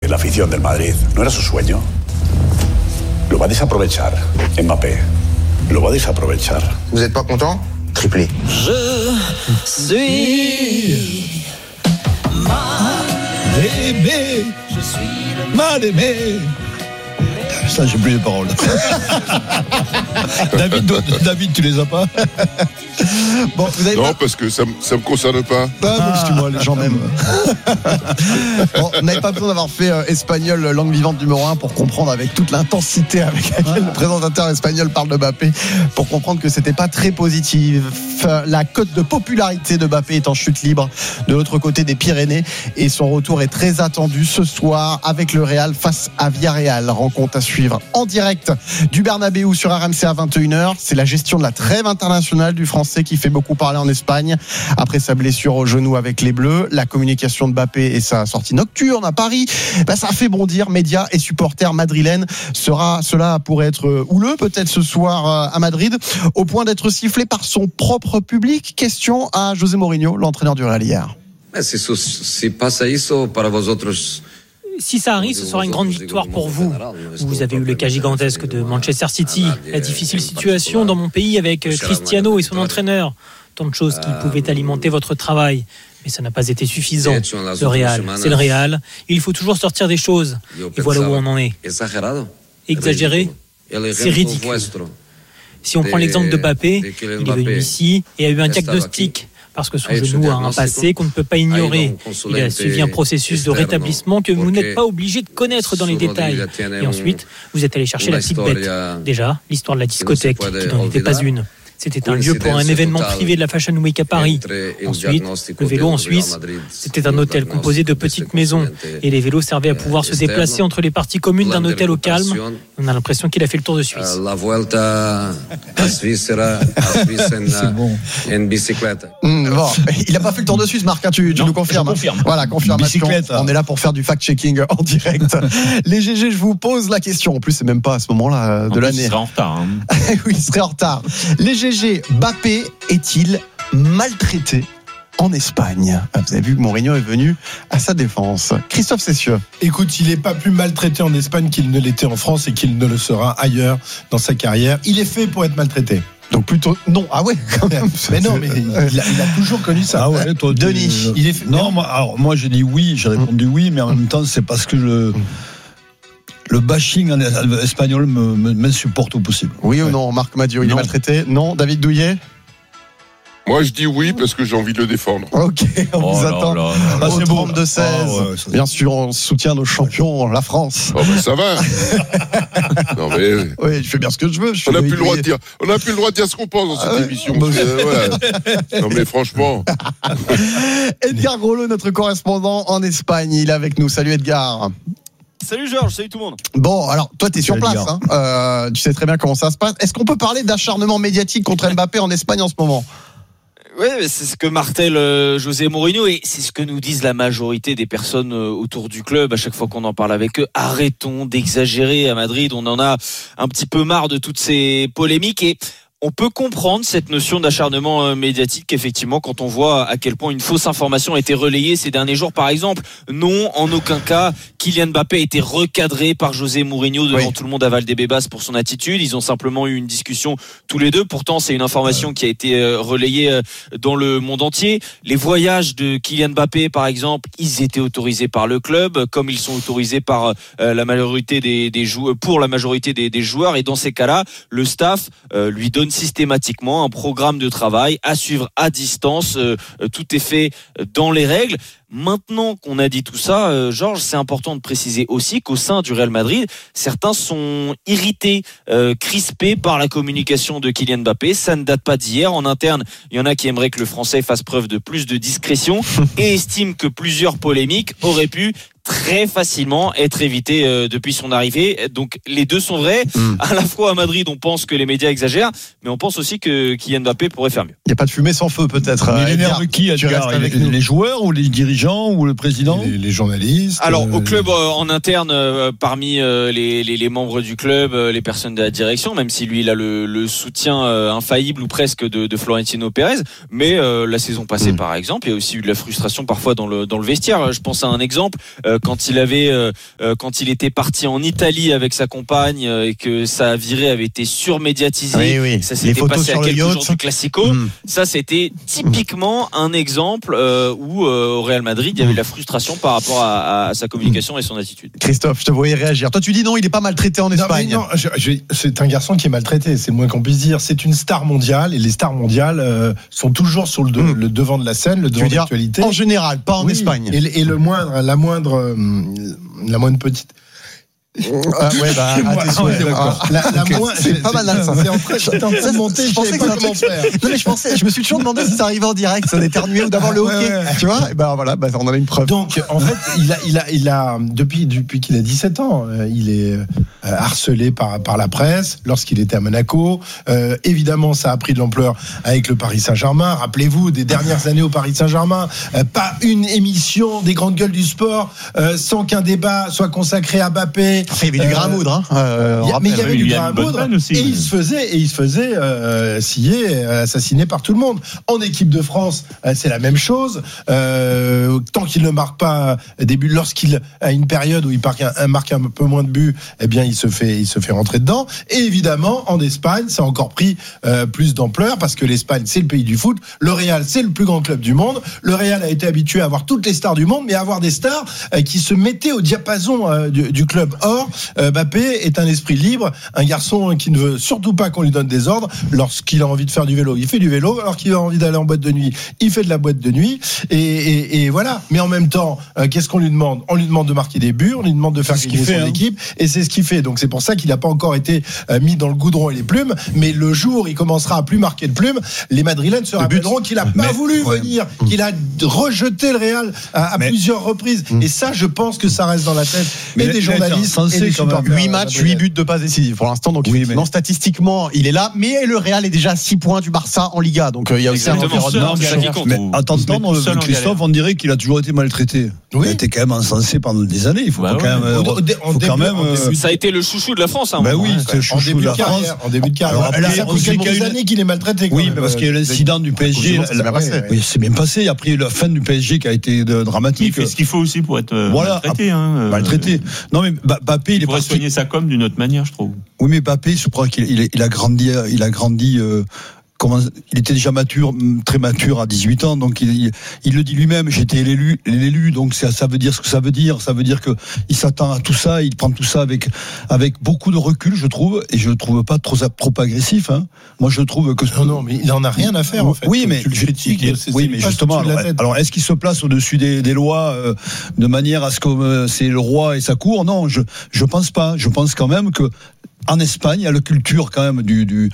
la afición del Madrid. No era su sueño. Lo va a desaprovechar Mbappé. Lo va a desaprovechar. Vous n'êtes pas content? Triplé. Je suis mal aimé. Ça, j'ai plus les paroles. David, tu les as pas? Bon, vous avez non, parce que ça me concerne pas. Excuse-moi, les gens m'aiment. Bon, vous n'avez pas besoin d'avoir fait espagnol, langue vivante numéro 1, pour comprendre avec toute l'intensité avec laquelle le présentateur espagnol parle de Mbappé, pour comprendre que c'était pas très positif. La cote de popularité de Mbappé est en chute libre de l'autre côté des Pyrénées, et son retour est très attendu ce soir avec le Real face à Villarreal. Rencontre à suivre en direct du Bernabéu sur RMC à 21h. C'est la gestion de la trêve internationale du Français qui fait beaucoup parler en Espagne après sa blessure au genou avec les Bleus. La communication de Mbappé et sa sortie nocturne à Paris, ça a fait bondir médias et supporters madrilènes. Cela pourrait être houleux peut-être ce soir à Madrid, au point d'être sifflé par son propre public. Question à José Mourinho, l'entraîneur du Real hier. Si ça arrive, ce sera une grande victoire pour vous. Vous avez eu le cas gigantesque de Manchester City, la difficile situation dans mon pays avec Cristiano et son entraîneur. Tant de choses qui pouvaient alimenter votre travail. Mais ça n'a pas été suffisant. Le Real, c'est le Real. Il faut toujours sortir des choses. Et voilà où on en est. Exagéré, c'est ridicule. Si on prend l'exemple de Mbappé, il est venu ici et a eu un diagnostic. Parce que son genou a un passé qu'on ne peut pas ignorer. Il a suivi un processus de rétablissement que vous n'êtes pas obligé de connaître dans les détails. Et ensuite, vous êtes allé chercher la petite bête. Déjà, l'histoire de la discothèque, qui n'en était pas une. C'était un lieu pour un événement privé de la Fashion Week à Paris. Ensuite, le vélo en Suisse, c'était un hôtel composé de petites maisons. Et les vélos servaient à pouvoir se déplacer entre les parties communes d'un hôtel au calme. On a l'impression qu'il a fait le tour de Suisse. C'est bon. Bon, il n'a pas fait le tour de Suisse, Marc, hein, tu nous confirmes. Je confirme. Voilà, confirmation. On est là pour faire du fact-checking en direct. Les GG, je vous pose la question. En plus, c'est même pas à ce moment-là de l'année. Il serait en retard. Hein. Oui, il serait en retard. Les GG, Mbappé est-il maltraité en Espagne? Vous avez vu que Mourinho est venu à sa défense. Christophe Cessieux. Écoute, il n'est pas plus maltraité en Espagne qu'il ne l'était en France et qu'il ne le sera ailleurs dans sa carrière. Il est fait pour être maltraité. Donc plutôt non. Ah ouais, quand même. Mais non, mais il a toujours connu ça. Ah ouais, toi, Denis, il est fait. Non, moi j'ai dit oui, j'ai répondu oui, mais en même temps c'est parce que le bashing espagnol m'insupporte au possible. Oui ou non, Marc Madiot, il est maltraité? Non, David Douillet? Moi, je dis oui parce que j'ai envie de le défendre. Ok, on vous attend au 32-16. Bien sûr, on soutient nos champions, la France. Oh ben ça va. Non mais oui, je fais bien ce que je veux. On n'a plus le droit de dire. On n'a plus le droit de dire ce qu'on pense dans cette émission. Non mais franchement. Edgar Grolot, notre correspondant en Espagne, il est avec nous. Salut Edgar. Salut Georges, salut tout le monde. Bon, alors toi t'es sur place, hein. Tu sais très bien comment ça se passe. Est-ce qu'on peut parler d'acharnement médiatique contre Mbappé en Espagne en ce moment? Oui, c'est ce que martèle José Mourinho et c'est ce que nous disent la majorité des personnes autour du club à chaque fois qu'on en parle avec eux. Arrêtons d'exagérer à Madrid, on en a un petit peu marre de toutes ces polémiques et on peut comprendre cette notion d'acharnement médiatique, effectivement, quand on voit à quel point une fausse information a été relayée ces derniers jours. Par exemple, non, en aucun cas, Kylian Mbappé a été recadré par José Mourinho devant tout le monde à Valdebebas pour son attitude. Ils ont simplement eu une discussion tous les deux. Pourtant, c'est une information qui a été relayée dans le monde entier. Les voyages de Kylian Mbappé, par exemple, ils étaient autorisés par le club, comme ils sont autorisés par la majorité des joueurs, pour la majorité des joueurs. Et dans ces cas-là, le staff lui donne systématiquement un programme de travail à suivre à distance. Tout est fait dans les règles. Maintenant qu'on a dit tout ça, Georges, c'est important de préciser aussi qu'au sein du Real Madrid, certains sont irrités, crispés par la communication de Kylian Mbappé. Ça ne date pas d'hier. En interne, il y en a qui aimeraient que le Français fasse preuve de plus de discrétion et estiment que plusieurs polémiques auraient pu très facilement être évité depuis son arrivée. Donc les deux sont vrais. À la fois à Madrid, on pense que les médias exagèrent, mais on pense aussi que Kylian Mbappé pourrait faire mieux. Il n'y a pas de fumée sans feu peut-être. Mais il énerve qui, Edgar? Les joueurs ou les dirigeants? dirigeants ou le président? Les journalistes. Alors au club en interne, parmi les membres du club, les personnes de la direction, même si lui il a le soutien infaillible ou presque de Florentino Pérez, mais la saison passée par exemple, il y a aussi eu de la frustration parfois dans le vestiaire. Je pense à un exemple quand il était parti en Italie avec sa compagne et que sa virée avait été surmédiatisée. Oui. Ça s'était passé à quelques jours du Classico. Ça c'était typiquement un exemple où au Real Madrid il y avait de la frustration par rapport à sa communication et son attitude. Christophe, je te voyais réagir. Toi tu dis non, il n'est pas maltraité en Espagne. Non, c'est un garçon qui est maltraité, c'est le moins qu'on puisse dire. C'est une star mondiale et les stars mondiales sont toujours sur le devant de la scène, le devant de l'actualité. En général, pas en Espagne. Et la moindre petite. C'est pas mal ça. C'est en train de monter, je savais pas comment faire. Non mais je me suis toujours demandé si ça arrivait en direct, ça d'éternuer ou d'avoir le hockey, tu vois. Et voilà, on en a une preuve. Donc en fait, il a depuis qu'il a 17 ans, il est harcelé par la presse lorsqu'il était à Monaco. Évidemment, ça a pris de l'ampleur avec le Paris Saint-Germain. Rappelez-vous des dernières années au Paris Saint-Germain, pas une émission des grandes gueules du sport sans qu'un débat soit consacré à Mbappé. Enfin, il y avait du grain à moudre, mais il y avait du grain à moudre et il se faisait scier, assassiner par tout le monde. En équipe de France, c'est la même chose. Tant qu'il ne marque pas des buts, lorsqu'il a une période où il marque un peu moins de buts, eh bien il se fait rentrer dedans. Et évidemment, en Espagne, ça a encore pris plus d'ampleur parce que l'Espagne, c'est le pays du foot. Le Real, c'est le plus grand club du monde. Le Real a été habitué à avoir toutes les stars du monde, mais à avoir des stars qui se mettaient au diapason du club. Or, Mbappé est un esprit libre, un garçon qui ne veut surtout pas qu'on lui donne des ordres. Lorsqu'il a envie de faire du vélo, il fait du vélo. Alors qu'il a envie d'aller en boîte de nuit, il fait de la boîte de nuit. Et voilà. Mais en même temps, qu'est-ce qu'on lui demande ? On lui demande de marquer des buts, on lui demande de faire gagner son équipe, et c'est ce qu'il fait. Donc c'est pour ça qu'il n'a pas encore été mis dans le goudron et les plumes. Mais le jour où il commencera à plus marquer de plumes, les Madrilènes se rappelleront qu'il n'a pas voulu venir, qu'il a rejeté le Real à plusieurs reprises. Et ça, je pense que ça reste dans la tête des journalistes. 8 matchs, 8 buts de passes décisives pour l'instant. Donc statistiquement, il est là. Mais le Real est déjà à 6 points du Barça en Liga. Donc il y a aussi un environnement. À t'entendre, Christophe, on dirait qu'il a toujours été maltraité. Il a été quand même encensé pendant des années. Il faut quand même. Ça a été le chouchou de la France. Ben oui, c'est le chouchou de la France. En début de carrière. Ça fait quelques années qu'il est maltraité. Oui, parce qu'il y a l'incident du PSG. C'est bien passé. Après la fin du PSG qui a été dramatique. Il fait ce qu'il faut aussi pour être maltraité. Maltraité. Non mais Mbappé, il pourrait soigner sa com d'une autre manière, je trouve. Oui, mais Mbappé, je crois qu'il a grandi. Il était déjà très mature à 18 ans, donc il le dit lui-même. J'étais l'élu, donc ça veut dire ce que ça veut dire. Ça veut dire que il s'attend à tout ça, il prend tout ça avec beaucoup de recul, je trouve, et je le trouve pas trop agressif. Moi, je trouve que non, mais il en a rien à faire en fait. Oui, mais justement. Alors, est-ce qu'il se place au-dessus des lois de manière à ce que c'est le roi et sa cour ? Non, je pense pas. Je pense quand même que en Espagne, il y a la culture quand même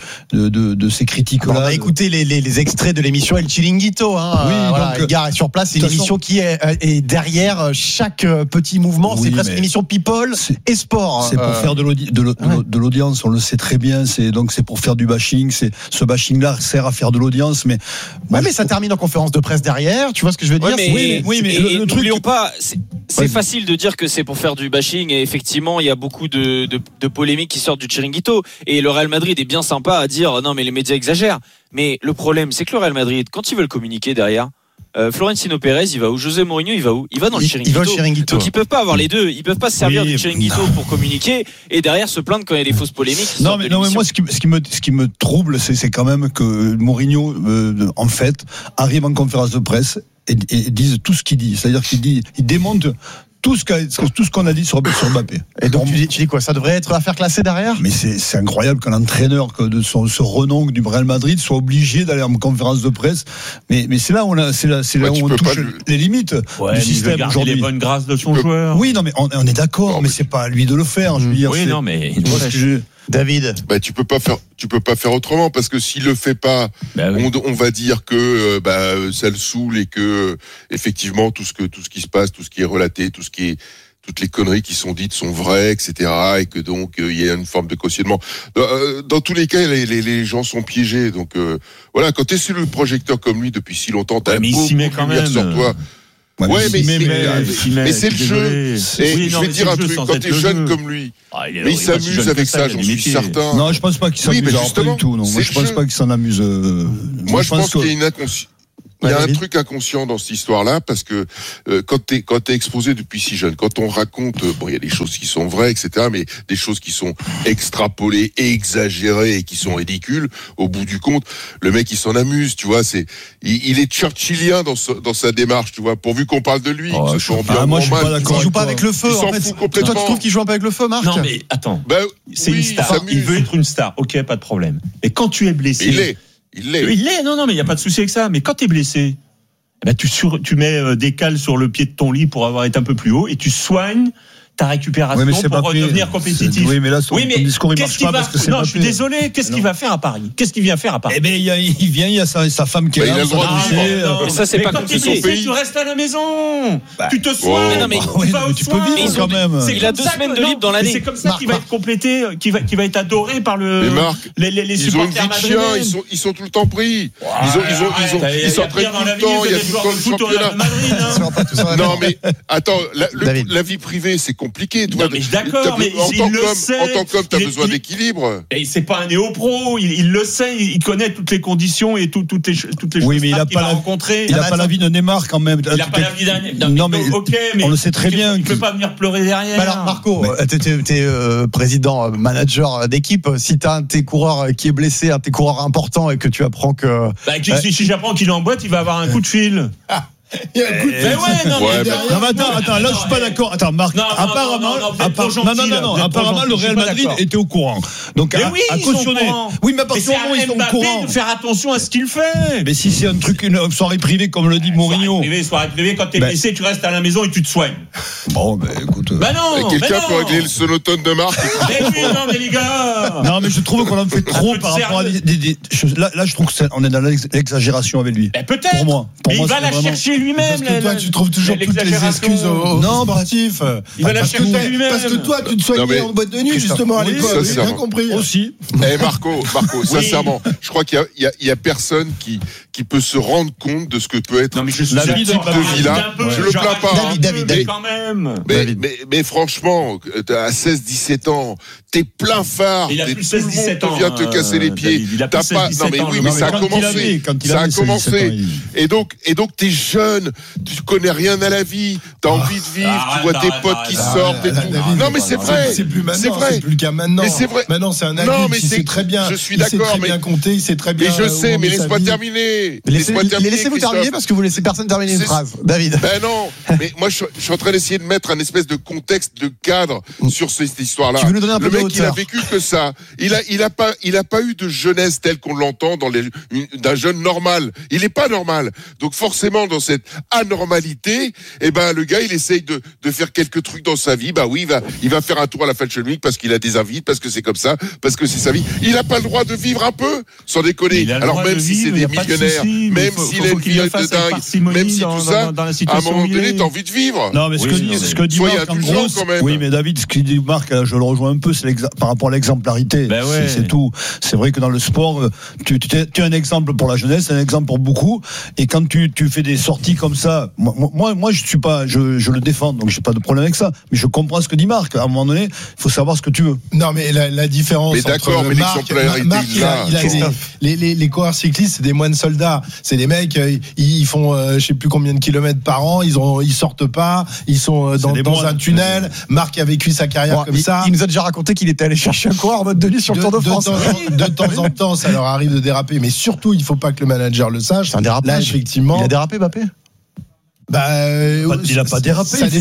de ces critiques-là. On a écouté les extraits de l'émission El Chiringuito. Le gars est sur place. C'est une émission qui est derrière chaque petit mouvement. C'est presque une émission people et sport. C'est pour faire de l'audience. On le sait très bien. C'est pour faire du bashing. Ce bashing-là sert à faire de l'audience. Mais ça termine en conférence de presse derrière. Tu vois ce que je veux dire ? Mais le truc. N'oublions pas. C'est facile de dire que c'est pour faire du bashing, et effectivement, il y a beaucoup de polémiques qui sortent du Chiringuito, et le Real Madrid est bien sympa à dire non mais les médias exagèrent, mais le problème c'est que le Real Madrid, quand ils veulent communiquer derrière, Florentino Pérez il va où, José Mourinho il va où, il va dans le Chiringuito. Donc ils peuvent pas avoir les deux, ils peuvent pas se servir du Chiringuito pour communiquer et derrière se plaindre quand il y a des fausses polémiques. Non mais moi ce qui me trouble c'est quand même que Mourinho en fait arrive en conférence de presse et dise tout ce qu'il dit, c'est-à-dire il démonte tout ce qu'on a dit sur Mbappé. Et donc tu dis quoi ? Ça devrait être affaire classée derrière ? Mais c'est incroyable qu'un entraîneur de ce renom du Real Madrid soit obligé d'aller en conférence de presse. Mais c'est là où on touche les limites du système aujourd'hui. Les bonnes grâces de son joueur. Oui, non, mais on est d'accord, mais c'est pas à lui de le faire. Je veux dire. Oui, non, mais David. Tu peux pas faire autrement, parce que s'il le fait pas, on va dire que ça le saoule, et que effectivement tout ce qui se passe, tout ce qui est relaté, toutes les conneries qui sont dites sont vraies, etc. Et que donc il y a une forme de cautionnement. Dans tous les cas, les gens sont piégés. Donc voilà, quand t'es sur le projecteur comme lui depuis si longtemps, t'as mais il s'y met quand même sur toi. Ouais, mais c'est le jeu. Et je vais dire un truc, quand t'es jeune comme lui, mais il s'amuse avec ça, j'en suis certain. Non, je pense pas qu'il s'amuse pas du tout. Moi, je pense pas qu'il s'en amuse. Moi, je pense qu'il y a une inconscience. Il y a un truc inconscient dans cette histoire-là, parce que quand t'es exposé depuis si jeune, quand on raconte, il y a des choses qui sont vraies, etc., mais des choses qui sont extrapolées, exagérées et qui sont ridicules. Au bout du compte, le mec il s'en amuse, tu vois. Il est churchillien dans sa démarche, tu vois. Pourvu qu'on parle de lui, que ce soit en bien ou en mal. Il joue pas avec le feu. En fait, toi, tu trouves qu'il joue pas avec le feu, Marc? Non, mais attends. C'est une star. Il veut être une star. Ok, pas de problème. Et quand tu es blessé. Il l'est, non, mais il n'y a pas de souci avec ça. Mais quand tu es blessé, tu mets des cales sur le pied de ton lit pour avoir été un peu plus haut et tu soignes ta récupération pour redevenir compétitif. Oui, mais là, ton discours, il marche pas parce que c'est non, je suis désolé. Qu'est-ce qu'il va faire à Paris? Qu'est-ce qu'il vient faire à Paris? Eh ben, il vient, il y a sa femme qui est là. Il a le droit de ça, c'est pas comme son pays. Tu restes à la maison. Tu te soignes. Tu peux vivre quand même. Il a 2 semaines de libre dans l'année. C'est comme ça qu'il va être complété, qui va être adoré par les supporters madrilènes. Ils sont tout le temps pris. Ils s'entraînent tout le temps. Il y a tout le temps le championnat. Non, mais attends, la vie privée, c'est compliqué. Non, mais d'accord, mais il le sait. En tant qu'homme, t'as besoin d'équilibre. Et c'est pas un néo-pro, il le sait, il connaît toutes les conditions et toutes les choses qu'il va rencontrer. Il n'a pas la vie de Neymar quand même. Il n'a pas la vie d'un. Non, mais on le sait très bien. Il peut pas venir pleurer derrière. Alors Marco, t'es président, manager d'équipe. Si t'as un de tes coureurs qui est blessé, un de tes coureurs importants, et que tu apprends que. Si j'apprends qu'il est en boîte, il va avoir un coup de fil. Il y a un coup de fil. Attends, là je suis pas d'accord. Attends, Marc, apparemment le Real Madrid était au courant. Donc à cautionner. Oui, mais à partir du moment où ils sont au courant, de faire attention à ce qu'il fait. Mais si c'est un truc, une soirée privée comme le dit Mourinho. Soirée privée, quand t'es blessé, tu restes à la maison et tu te soignes. Bon, écoute. Non. Quelqu'un peut régler le sonotone de Marc. Non, mais les gars. Non, mais je trouve qu'on en fait trop par rapport à des choses. Là, je trouve qu'on est dans l'exagération avec lui. Peut-être. Pour moi, il va la chercher lui-même. Parce que toi, tu trouves toujours toutes les excuses aux sportifs. Il va la chercher lui-même. Parce que toi, tu te soignais en boîte de nuit, justement, à l'époque. J'ai bien compris. Aussi. Marco, sincèrement, je crois qu'il y a personne qui peut se rendre compte de ce que peut être la vie de vie-là. Je le plains pas. David. Quand même. Mais franchement, à 16-17 ans, t'es plein phare. Il a plus 16-17 ans. Vient te casser les pieds. T'as pas. Non, mais oui, mais ça a commencé. Ça a commencé. Et donc, t'es jeune, tu connais rien à la vie, t'as envie de vivre, tu vois tes potes qui sortent et tout. Non, mais c'est vrai. C'est plus maintenant, c'est plus le cas maintenant. Mais c'est vrai. Maintenant, c'est un adulte, il sait très bien. Je suis d'accord, mais bien compter, il sait très bien. Mais je sais, mais laisse-moi terminer. Laissez-vous terminer parce que vous laissez personne terminer une phrase. David. Ben non, mais moi je suis en train d'essayer de mettre un espèce de contexte, de cadre sur cette histoire-là. Tu veux nous donner un peu de hauteur. Le mec, il a vécu que ça. Il a pas eu de jeunesse telle qu'on l'entend d'un jeune normal. Il est pas normal. Donc forcément, dans cette anormalité, le gars, il essaye de faire quelques trucs dans sa vie. Bah oui, il va faire un tour à la Fashion Week parce qu'il a des invités, parce que c'est comme ça, parce que c'est sa vie. Il a pas le droit de vivre un peu, sans déconner. Alors même si c'est des millionnaires, même s'il a une vie de dingue, même si tout ça, à un moment donné, t'as envie de vivre. Non, mais ce que dit Marc, en gros, oui, mais David, ce que dit Marc, je le rejoins un peu, c'est par rapport à l'exemplarité. C'est tout. C'est vrai que dans le sport, tu es un exemple pour la jeunesse, un exemple pour beaucoup. Et quand tu fais des sorties comme ça, moi je suis pas, je le défends, donc j'ai pas de problème avec ça. Mais je comprends ce que dit Marc. À un moment donné, il faut savoir ce que tu veux. Non, mais la différence. Mais d'accord, entre mais Marc, les coureurs cyclistes, c'est des moines soldats. C'est des mecs, ils font je sais plus combien de kilomètres par an. Ils sortent pas. Ils sont dans un tunnel. Marc a vécu sa carrière comme ça. Il nous a déjà raconté qu'il était allé chercher un coureur en mode de nuit sur le Tour de France. De temps en temps, ça leur arrive de déraper, mais surtout, il faut pas que le manager le sache. C'est un dérapage. Là, effectivement. Il a dérapé, Mbappé? Il a pas dérapé. Il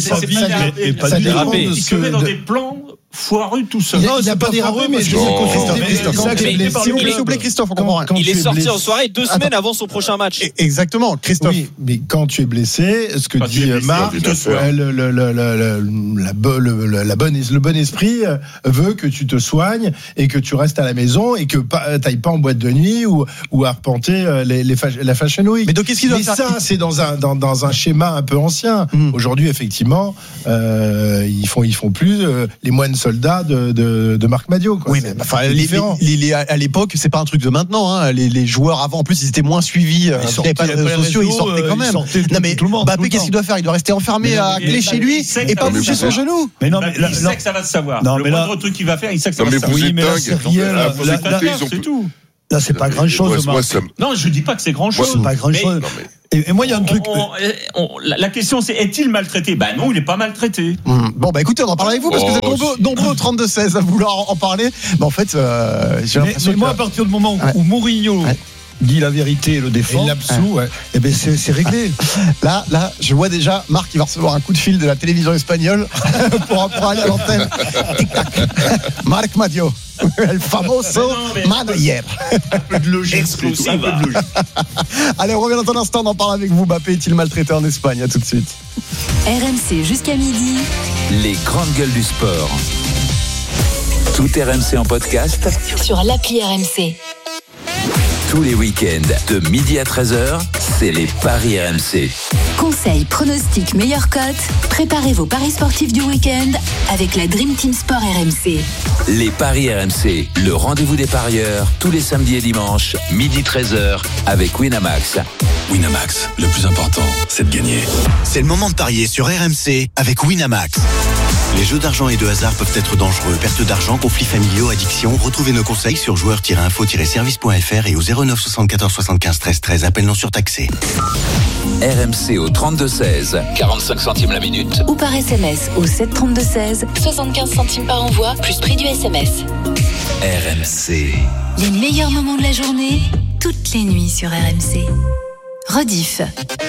se met dans des plans foireux tout seul. Il n'a pas dérapé, mais je vous plaît, Christophe, on comprend rien. Il est sorti en soirée 2 semaines avant son prochain match. Exactement, Christophe. Oui, mais quand tu es blessé, ce que dit Marc, le bon esprit veut que tu te soignes et que tu restes à la maison et que tu n'ailles pas en boîte de nuit ou arpenter la Fashion Week. Mais donc, qu'est-ce qu'il doit faire ? Ça, c'est dans un schéma un peu ancien. Aujourd'hui, effectivement, ils font plus les moines soldat de Marc Madiot. Oui, mais à l'époque, c'est pas un truc de maintenant. Hein. Les joueurs avant, en plus, ils étaient moins suivis. Ils n'avaient pas de réseaux sociaux, ils sortaient quand même. Non, mais Mbappé, qu'est-ce qu'il doit faire? Il doit rester enfermé à clé chez lui et pas bouger son genou. Mais non, il sait que ça va se savoir. Le moindre truc qu'il va faire, il sait que ça va se savoir. Oui, mais là, c'est rien. C'est tout. Là, c'est pas grand-chose. Non, je dis pas que c'est grand-chose. C'est pas grand-chose. Et moi, il y a un truc. La question, c'est est-il maltraité? Bah non, il est pas maltraité. Bon, bah écoutez, on en parle avec vous parce que vous êtes nombreux au 32-16 à vouloir en parler. Bah en fait, j'ai l'impression que. Moi, à partir du moment où Mourinho dit la vérité et le défend, il l'absout, et ben c'est réglé. Là, je vois déjà Marc qui va recevoir un coup de fil de la télévision espagnole pour aller à l'antenne. Tic-tac. Marc Madiot, el famoso manager. Un peu de logique. Exclusive. Allez, on revient dans un instant, on en parle avec vous. Mbappé est-il maltraité en Espagne? À tout de suite. RMC jusqu'à midi. Les grandes gueules du sport. Tout RMC en podcast sur l'appli RMC. Tous les week-ends, de midi à 13h, c'est les Paris RMC. Conseils, pronostics, meilleures cotes. Préparez vos paris sportifs du week-end avec la Dream Team Sport RMC. Les Paris RMC, le rendez-vous des parieurs, tous les samedis et dimanches, midi 13h, avec Winamax. Winamax, le plus important, c'est de gagner. C'est le moment de parier sur RMC avec Winamax. Les jeux d'argent et de hasard peuvent être dangereux. Perte d'argent, conflits familiaux, addiction. Retrouvez nos conseils sur joueurs-info-service.fr et au 09 74 75 13 13. Appel non surtaxé. RMC au 32-16, 45 centimes la minute. Ou par SMS au 732-16, 75 centimes par envoi, plus prix du SMS. RMC. Les meilleurs moments de la journée, toutes les nuits sur RMC. Rediff.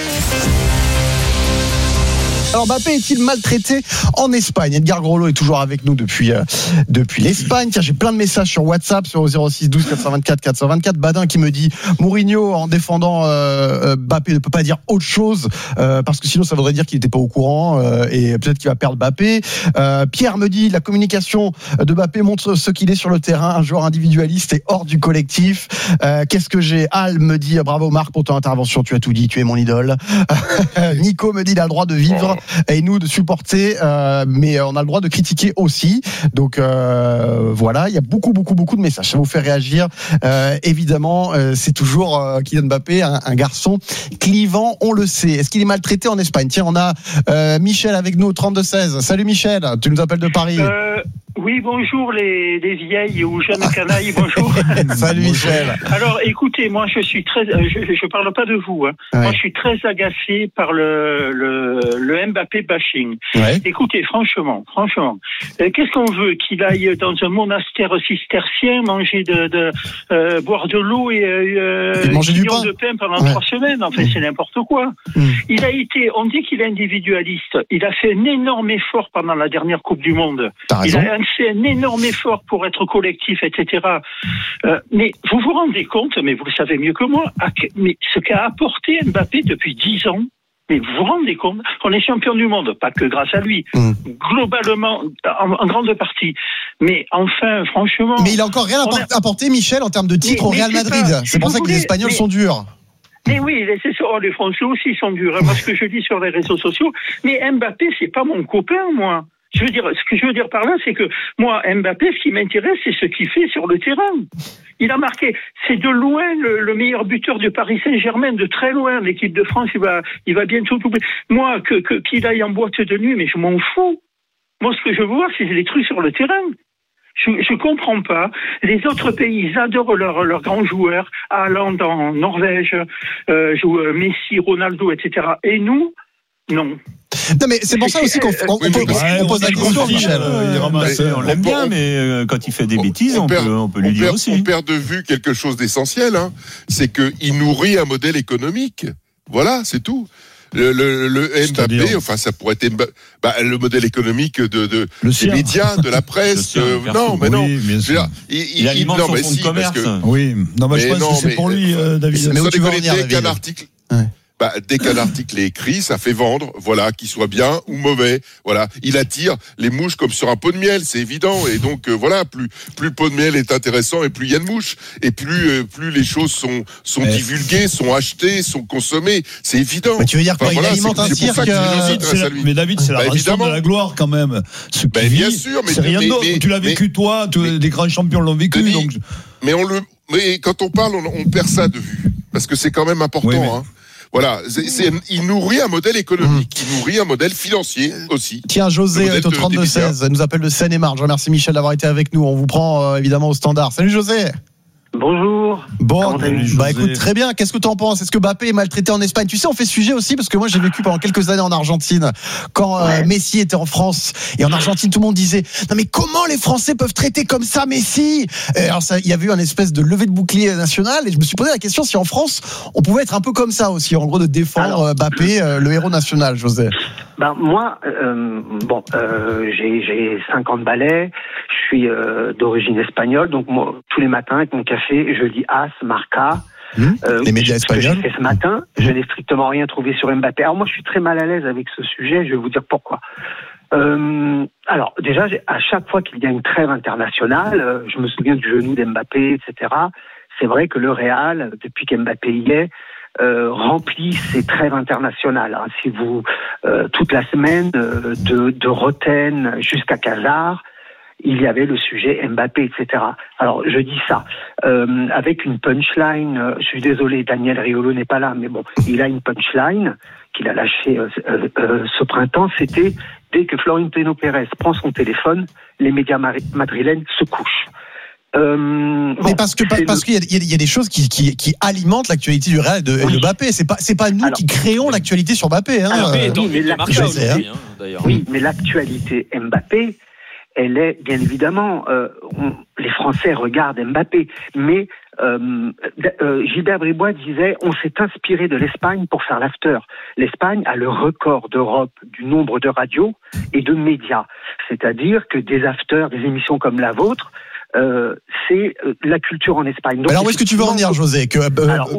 Alors Mbappé est-il maltraité en Espagne? Edgar Groslo est toujours avec nous depuis l'Espagne. Tiens, j'ai plein de messages sur WhatsApp sur 06 12 424 424. Badin qui me dit Mourinho en défendant Mbappé ne peut pas dire autre chose parce que sinon ça voudrait dire qu'il n'était pas au courant et peut-être qu'il va perdre Mbappé. Pierre me dit la communication de Mbappé montre ce qu'il est sur le terrain, un joueur individualiste et hors du collectif. Qu'est-ce que j'ai? Al me dit bravo Marc pour ton intervention, tu as tout dit, tu es mon idole. Nico me dit il a le droit de vivre et nous de supporter, mais on a le droit de critiquer aussi. Donc voilà, il y a beaucoup de messages. Ça vous fait réagir. Évidemment, c'est toujours Kylian Mbappé, un garçon clivant, on le sait. Est-ce qu'il est maltraité en Espagne? Tiens, on a Michel avec nous au 32-16. Salut Michel, tu nous appelles de Paris. Oui, bonjour les vieilles ou jeunes canailles, bonjour. Salut Michel. Alors écoutez, moi je suis très, je parle pas de vous, hein. Ouais. Moi je suis très agacé par le Mbappé bashing. Ouais. Écoutez, franchement, qu'est-ce qu'on veut? Qu'il aille dans un monastère cistercien, manger boire de l'eau et manger du pain de pain pendant 3 semaines. Enfin, c'est n'importe quoi. Il a été, on dit qu'il est individualiste. Il a fait un énorme effort pendant la dernière Coupe du Monde. Il a fait un énorme effort pour être collectif, etc. Mais vous vous rendez compte, mais vous le savez mieux que moi, mais ce qu'a apporté Mbappé depuis 10 ans. Mais vous vous rendez compte qu'on est champion du monde, pas que grâce à lui, globalement, en grande partie. Mais enfin, franchement... Mais il a encore rien apporté, Michel, en termes de titre au Real Madrid. C'est pour ça que les Espagnols sont durs. Mais oui, c'est ça. Les Français aussi sont durs. Moi, ce que je dis sur les réseaux sociaux, mais Mbappé, c'est pas mon copain, moi. Ce que je veux dire par là, c'est que moi, Mbappé, ce qui m'intéresse, c'est ce qu'il fait sur le terrain. Il a marqué, c'est de loin le meilleur buteur du Paris Saint-Germain, de très loin. L'équipe de France, il va bientôt tout. Moi, qu'il aille en boîte de nuit, mais je m'en fous. Moi, ce que je veux voir, c'est les trucs sur le terrain. Je comprends pas. Les autres pays, ils adorent leurs grands joueurs, Haaland en Norvège, Messi, Ronaldo, etc. Et nous, non. Non mais c'est pour ça aussi qu'on pose la question, Michel. On l'aime bien, mais quand il fait des bêtises, on peut lui dire aussi. On perd de vue quelque chose d'essentiel, hein. C'est qu'il nourrit un modèle économique. Voilà, c'est tout. Le Mbappé, enfin ça pourrait être le modèle économique des médias, de la presse. Non, mais non. Il alimente son fonds de commerce. Oui, non, mais je pense que c'est pour lui, David. Mais où tu veux en venir, David ? dès qu'un article est écrit, ça fait vendre, voilà, qu'il soit bien ou mauvais, voilà. Il attire les mouches comme sur un pot de miel, c'est évident. Et donc voilà, plus le pot de miel est intéressant et plus il y a de mouches, et plus les choses sont divulguées, sont achetées, sont consommées, c'est évident. Mais tu veux dire quoi, il alimente un cirque? Mais David, c'est la rançon de la gloire quand même. Bien sûr, mais c'est rien d'autre. Tu l'as vécu toi, des grands champions l'ont vécu. Donc... Mais quand on parle, on perd ça de vue, parce que c'est quand même important. Oui, mais... hein. Voilà, il nourrit un modèle économique, il nourrit un modèle financier aussi. Tiens, José est au 32-16, elle nous appelle de Seine-et-Marne. Je remercie Michel d'avoir été avec nous. On vous prend évidemment au standard. Salut José. Bonjour. Bon, écoute, très bien. Qu'est-ce que tu en penses? Est-ce que Mbappé est maltraité en Espagne? Tu sais, on fait sujet aussi parce que moi j'ai vécu pendant quelques années en Argentine quand Messi était en France, et en Argentine tout le monde disait non mais comment les Français peuvent traiter comme ça Messi? Alors ça, il y avait eu une espèce de levée de bouclier national, et je me suis posé la question si en France on pouvait être un peu comme ça aussi, en gros de défendre Mbappé, le héros national. José. Moi, j'ai 50 balais, je suis d'origine espagnole, donc moi, tous les matins avec mon café, je lis AS, Marca. Les médias espagnols. J'ai fait ce matin, je n'ai strictement rien trouvé sur Mbappé. Alors moi, je suis très mal à l'aise avec ce sujet, je vais vous dire pourquoi. Alors déjà, à chaque fois qu'il y a une trêve internationale, je me souviens du genou d'Mbappé, etc. C'est vrai que le Real, depuis qu'Mbappé y est, remplit ses trêves internationales. Si vous toute la semaine de Rotten jusqu'à Casar, il y avait le sujet Mbappé, etc. Alors je dis ça avec une punchline. Je suis désolé, Daniel Riolo n'est pas là, mais bon, il a une punchline qu'il a lâchée ce printemps. C'était dès que Florentino Pérez prend son téléphone, les médias madrilènes se couchent. Mais parce qu'il y a des choses qui alimentent l'actualité du Real de Mbappé. C'est pas nous qui créons l'actualité sur Mbappé. Oui, mais l'actualité Mbappé, elle est bien évidemment. Les Français regardent Mbappé, mais Gilbert Bribois disait on s'est inspiré de l'Espagne pour faire l'after. L'Espagne a le record d'Europe du nombre de radios et de médias, c'est-à-dire que des afters, des émissions comme la vôtre. C'est la culture en Espagne. Donc, alors où est-ce que tu veux en venir, José? Que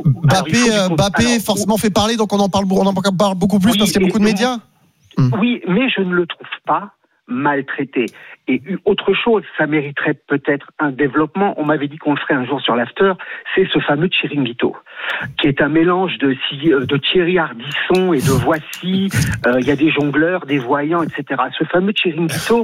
Mbappé forcément fait parler, donc on en parle beaucoup plus parce qu'il y a beaucoup de médias. Oui, mais je ne le trouve pas maltraité. Et autre chose, ça mériterait peut-être un développement. On m'avait dit qu'on le ferait un jour sur l'after. C'est ce fameux Chiringuito, qui est un mélange de Thierry Ardisson et de Voici. Il y a des jongleurs, des voyants, etc. Ce fameux Chiringuito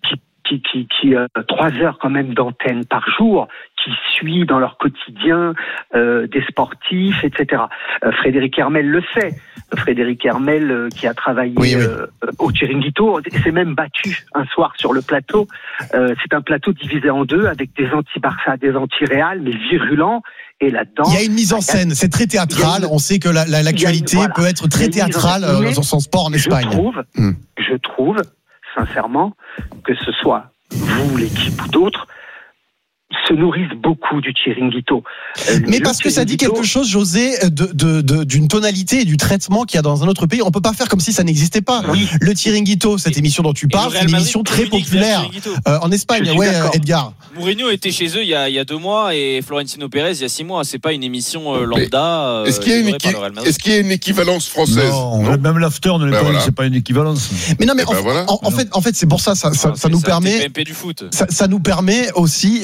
qui 3 heures quand même d'antenne par jour, qui suit dans leur quotidien des sportifs, etc. Frédéric Hermel le sait. Frédéric Hermel qui a travaillé au Chiringuito s'est même battu un soir sur le plateau. C'est un plateau divisé en deux avec des anti-Barça, des anti-Real, mais virulents. Et là-dedans, il y a une mise en scène, c'est très théâtral. On sait que l'actualité peut être très théâtrale dans son sport en Espagne. Je trouve sincèrement, que ce soit vous, l'équipe ou d'autres, se nourrissent beaucoup du Chiringuito. Mais parce que ça dit quelque chose, José, d'une tonalité et du traitement qu'il y a dans un autre pays. On peut pas faire comme si ça n'existait pas. Oui. Le Chiringuito, cette émission dont tu parles, c'est une émission très populaire en Espagne. Edgar. Mourinho était chez eux il y a 2 mois et Florentino Pérez il y a 6 mois. C'est pas une émission lambda. Est-ce qu'il y a une équivalence française? Non. Même l'after ne l'est pas. C'est pas une équivalence. Mais non, mais en fait, c'est pour ça nous permet. Ça nous permet aussi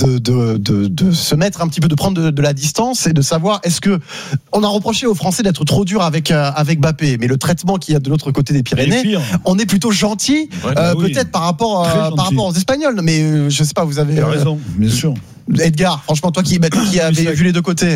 de se mettre un petit peu, de prendre de la distance et de savoir, est-ce que on a reproché aux Français d'être trop dur avec Mbappé, mais le traitement qu'il y a de l'autre côté des Pyrénées, on est plutôt gentil, peut-être par rapport aux Espagnols, mais je sais pas, vous avez raison, bien sûr. Edgar, franchement, toi qui avais vu les deux côtés.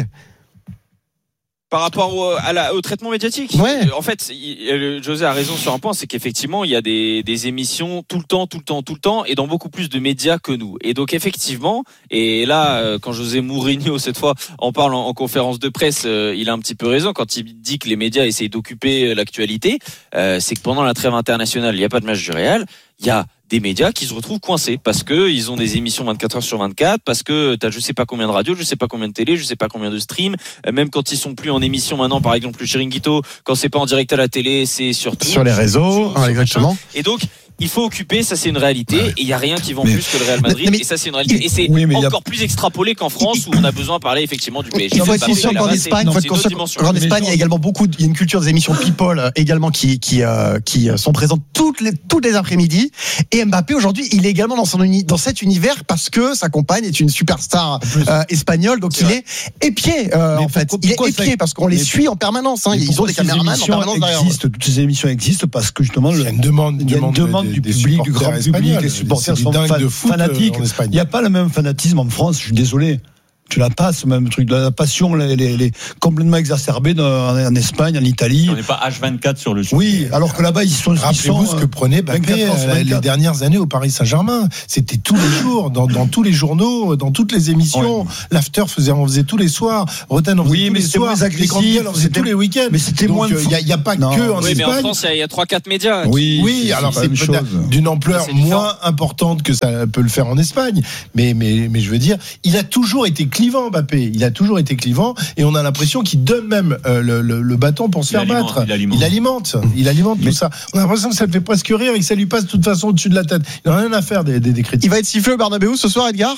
Par rapport au traitement médiatique, en fait, José a raison sur un point, c'est qu'effectivement, il y a des émissions tout le temps, et dans beaucoup plus de médias que nous. Et donc, effectivement, et là, quand José Mourinho, cette fois, en parle en conférence de presse, il a un petit peu raison quand il dit que les médias essayent d'occuper l'actualité. C'est que pendant la trêve internationale, il n'y a pas de match du Real, il y a des médias qui se retrouvent coincés parce que ils ont des émissions 24 heures sur 24, parce que t'as je sais pas combien de radios, je sais pas combien de télé, je sais pas combien de streams, même quand ils sont plus en émission maintenant, par exemple le Chiringuito, quand c'est pas en direct à la télé, c'est sur les réseaux, exactement. Et donc il faut occuper, ça c'est une réalité, et il n'y a rien qui vend plus que le Real Madrid, et ça c'est une réalité. Et c'est encore plus extrapolé qu'en France, où on a besoin de parler effectivement du PSG. Il faut être conscient qu'en Espagne, il y a également il y a une culture des émissions People également qui sont présentes toutes les après-midi. Et Mbappé aujourd'hui, il est également dans cet univers parce que sa compagne est une superstar espagnole, donc il est épié en fait. Il est épié parce qu'on les suit en permanence. Ils ont des caméramans en permanence derrière. Toutes ces émissions existent parce que justement il y a une demande du public, du grand public, les supporters sont fanatiques. Il n'y a pas le même fanatisme en France, je suis désolé. Tu l'as pas, ce même truc, la passion, les complètement exacerbée en Espagne, en Italie. On n'est pas H24 sur le sujet. Oui, alors que là-bas, ils sont. Rappelez-vous ce que prenait Mbappé les dernières années au Paris Saint-Germain. C'était tous les jours, dans tous les journaux, dans toutes les émissions. Ouais. L'after on faisait tous les soirs. Roten, on faisait tous les soirs. Les grandes gueules, on faisait tous les week-ends. Mais c'était moins. Il n'y a pas que en Espagne. Mais en France, il y a 3-4 médias. Oui, alors c'est d'une ampleur moins importante que ça peut le faire en Espagne. Mais je veux dire, il a toujours été clivant, Mbappé. Il a toujours été clivant et on a l'impression qu'il donne même le bâton pour se faire battre. Il alimente tout ça. On a l'impression que ça le fait presque rire et que ça lui passe de toute façon au-dessus de la tête. Il n'a rien à faire des critiques. Il va être sifflé au Bernabéu ce soir, Edgar ?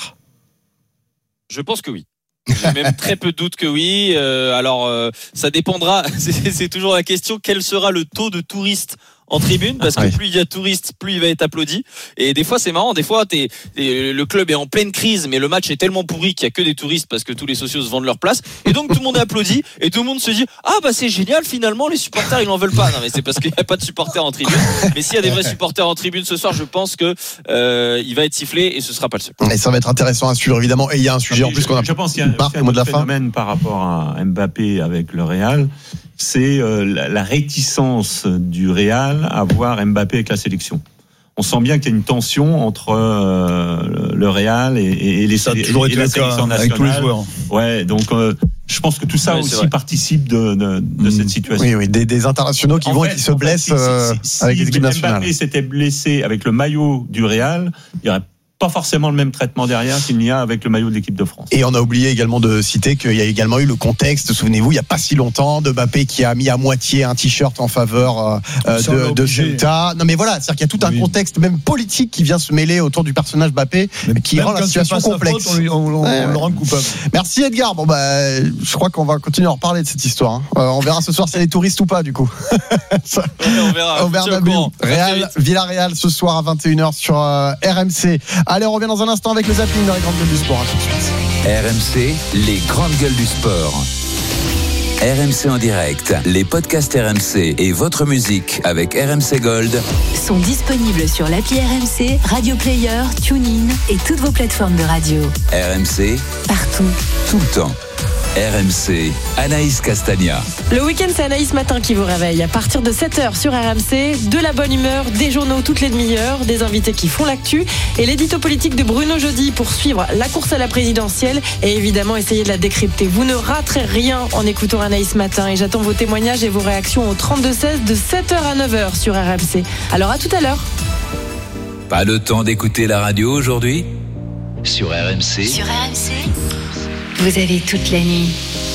Je pense que oui. J'ai même très peu de doute que oui. Alors, ça dépendra. C'est toujours la question. Quel sera le taux de touristes en tribune, parce que plus il y a de touristes, plus il va être applaudi. Et des fois, c'est marrant. Des fois, le club est en pleine crise, mais le match est tellement pourri qu'il y a que des touristes parce que tous les socios se vendent leur place. Et donc, tout le monde est applaudi et tout le monde se dit, c'est génial, finalement, les supporters, ils n'en veulent pas. Non, mais c'est parce qu'il n'y a pas de supporters en tribune. Mais s'il y a des vrais supporters en tribune ce soir, je pense que, il va être sifflé et ce sera pas le seul. Et ça va être intéressant à suivre, évidemment. Et il y a un sujet en plus je pense qu'il y a un phénomène par rapport à Mbappé avec le Real. C'est la réticence du Real à voir Mbappé avec la sélection. On sent bien qu'il y a une tension entre le Real et la sélection nationale. Avec tous les joueurs. Ouais, donc je pense que tout ça aussi participe de cette situation. Oui, des internationaux qui qui se blessent avec les équipes nationales. Si Mbappé s'était blessé avec le maillot du Real, il y aurait pas forcément le même traitement derrière qu'il n'y a avec le maillot de l'équipe de France. Et on a oublié également de citer qu'il y a également eu le contexte, souvenez-vous, il n'y a pas si longtemps, de Mbappé qui a mis à moitié un t-shirt en faveur de Ceuta. Non mais voilà, c'est-à-dire qu'il y a tout un contexte même politique qui vient se mêler autour du personnage Mbappé, qui rend la situation complexe. On le rend coupable. Merci Edgar. Bon je crois qu'on va continuer à en reparler de cette histoire. On verra ce soir si y a des touristes ou pas du coup. On verra. Au Bernabéu. Villarreal ce soir à 21h sur RMC. Allez, on revient dans un instant avec le zapping dans les grandes gueules du sport. À tout de RMC, suite. les grandes gueules du sport. RMC en direct, les podcasts RMC et votre musique avec RMC Gold sont disponibles sur l'appli RMC, Radio Player, TuneIn et toutes vos plateformes de radio. RMC, partout, tout le temps. RMC, Anaïs Castagna. Le week-end, c'est Anaïs Matin qui vous réveille. À partir de 7h sur RMC, de la bonne humeur, des journaux toutes les demi-heures, des invités qui font l'actu et l'édito politique de Bruno Jeudi pour suivre la course à la présidentielle et évidemment essayer de la décrypter. Vous ne raterez rien en écoutant Anaïs Matin et j'attends vos témoignages et vos réactions au 32-16 de 7h à 9h sur RMC. Alors à tout à l'heure. Pas le temps d'écouter la radio aujourd'hui ? Sur RMC. Sur RMC, vous avez toute la nuit.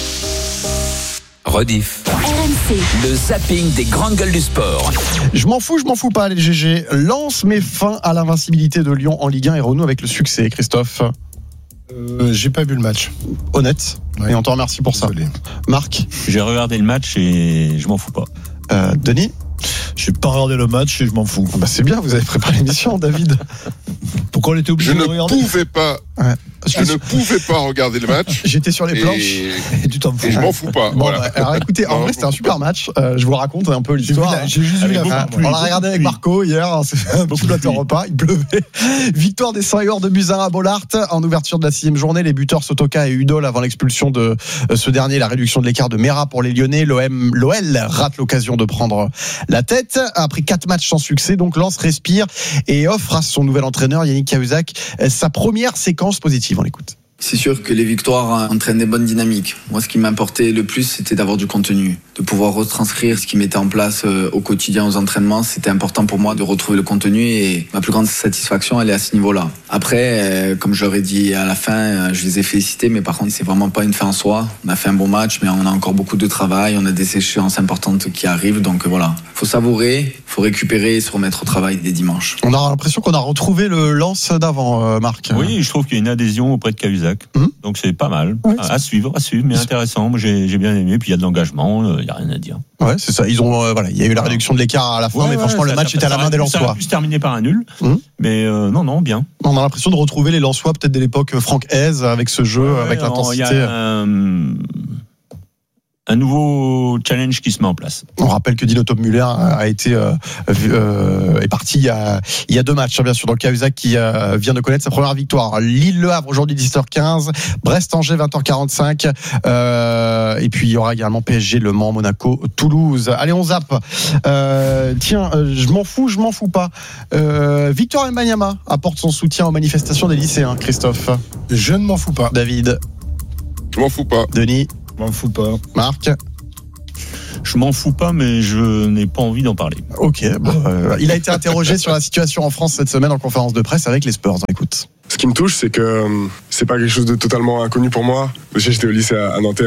Rediff. RMC. Le zapping des grandes gueules du sport. Je m'en fous pas, les GG. Lens met fin à l'invincibilité de Lyon en Ligue 1 et renoue avec le succès. Christophe. J'ai pas vu le match. Honnête. Ouais. Et on te remercie pour ça. Marc. J'ai regardé le match et je m'en fous pas. Denis. J'ai pas regardé le match et je m'en fous. C'est bien, vous avez préparé l'émission, David. Pourquoi on était obligé de regarder ? Je ne pouvais pas regarder le match. J'étais sur les planches. Et tu t'en fous. Et je m'en fous pas. Bon, voilà. Alors écoutez, en vrai, c'était un super match. Je vous raconte un peu l'histoire. J'ai juste vu la on l'a regardé avec Marco hier. On s'est fait un beaucoup de repas. Il pleuvait. Victoire des Savoyards de Buzyn à Bollard en ouverture de la 6e journée. Les buteurs Sotoka et Udol avant l'expulsion de ce dernier. La réduction de l'écart de Mera pour les Lyonnais. L'OL rate l'occasion de prendre la tête. Après 4 matchs sans succès, donc Lens respire et offre à son nouvel entraîneur Yannick Cahuzac sa première séquence positive. On l'écoute. C'est sûr que les victoires entraînent des bonnes dynamiques. Moi, ce qui m'importait le plus, c'était d'avoir du contenu, de pouvoir retranscrire ce qui mettait en place au quotidien aux entraînements. C'était important pour moi de retrouver le contenu et ma plus grande satisfaction, elle est à ce niveau-là. Après, comme je leur ai dit à la fin, je les ai félicités, mais par contre, c'est vraiment pas une fin en soi. On a fait un bon match, mais on a encore beaucoup de travail, on a des échéances importantes qui arrivent, donc voilà. Faut savourer, faut récupérer et se remettre au travail dès dimanche. On a l'impression qu'on a retrouvé le Lens d'avant, Marc. Oui, je trouve qu'il y a une adhésion auprès de Cahuzac. Donc c'est pas mal. Ouais, à suivre, mais intéressant. Moi j'ai bien aimé. Puis il y a de l'engagement, il y a rien à dire. Ouais, c'est ça. Ils ont il y a eu la réduction de l'écart à la fin, mais franchement le match était à la main des Lensois. Ça a pu se terminer par un nul, mais non, bien. On a l'impression de retrouver les Lensois peut-être dès l'époque Franck Hez avec ce jeu, avec l'intensité. Il y a un nouveau challenge qui se met en place. On rappelle que Dino Topmüller est parti il y a 2 matchs, bien sûr. Donc Cahuzac qui vient de connaître sa première victoire. Lille-Le Havre aujourd'hui 18h15, Brest-Angers 20h45, et puis il y aura également PSG, Le Mans, Monaco, Toulouse. Allez, on zappe. Je m'en fous pas. Victor Wembanyama apporte son soutien aux manifestations des lycéens. Christophe. Je ne m'en fous pas. David. Je m'en fous pas. Denis. Je m'en fous pas. Marc. Je m'en fous pas, mais je n'ai pas envie d'en parler. Ok. Il a été interrogé sur la situation en France cette semaine en conférence de presse avec les Spurs. Écoute. Ce qui me touche, c'est que c'est pas quelque chose de totalement inconnu pour moi. Déjà, j'étais au lycée à Nanterre,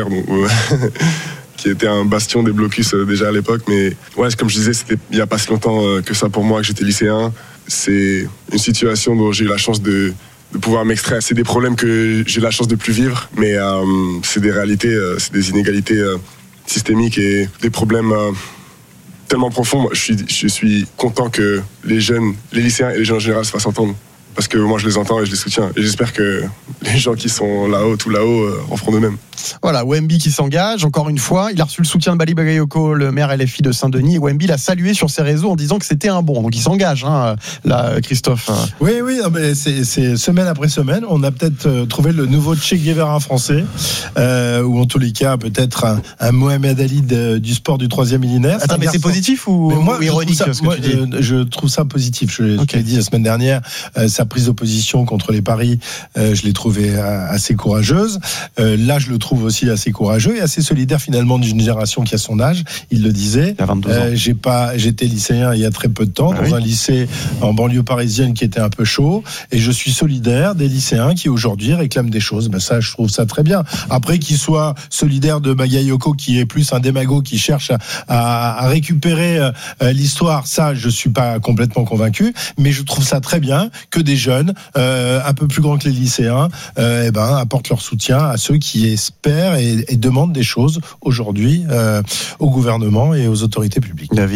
qui était un bastion des blocus déjà à l'époque. Mais ouais, comme je disais, c'était il y a pas si longtemps que ça pour moi que j'étais lycéen. C'est une situation dont j'ai eu la chance de pouvoir m'extraire. C'est des problèmes que j'ai la chance de plus vivre, mais c'est des réalités, c'est des inégalités systémiques et des problèmes tellement profonds. Je suis content que les lycéens et les jeunes en général se fassent entendre. Parce que moi je les entends et je les soutiens. Et j'espère que les gens qui sont là-haut, tout là-haut, en feront de même. Voilà, Wemby qui s'engage, encore une fois. Il a reçu le soutien de Bali Bagayoko, le maire LFI de Saint-Denis. Et Wemby l'a salué sur ses réseaux en disant que c'était un bon. Donc il s'engage, là, Christophe. Oui, mais c'est semaine après semaine. On a peut-être trouvé le nouveau Che Guevara français, ou en tous les cas, peut-être un Mohamed Ali du sport du 3e millénaire. Attends, mais c'est positif ou ironique je trouve ça positif. Je l'ai dit la semaine dernière, sa prise d'opposition contre les paris, je l'ai trouvé assez courageuse. Là, je le trouve aussi assez courageux et assez solidaire finalement d'une génération qui a son âge. Il le disait. Il y a 22 ans. J'étais lycéen il y a très peu de temps, dans un lycée en banlieue parisienne qui était un peu chaud, et je suis solidaire des lycéens qui aujourd'hui réclament des choses. Ça, je trouve ça très bien. Après, qu'il soit solidaire de Bagayoko, qui est plus un démago qui cherche à récupérer l'histoire, ça, je suis pas complètement convaincu, mais je trouve ça très bien que des jeunes, un peu plus grands que les lycéens, apportent leur soutien à ceux qui espèrent et demandent des choses aujourd'hui au gouvernement et aux autorités publiques. David ?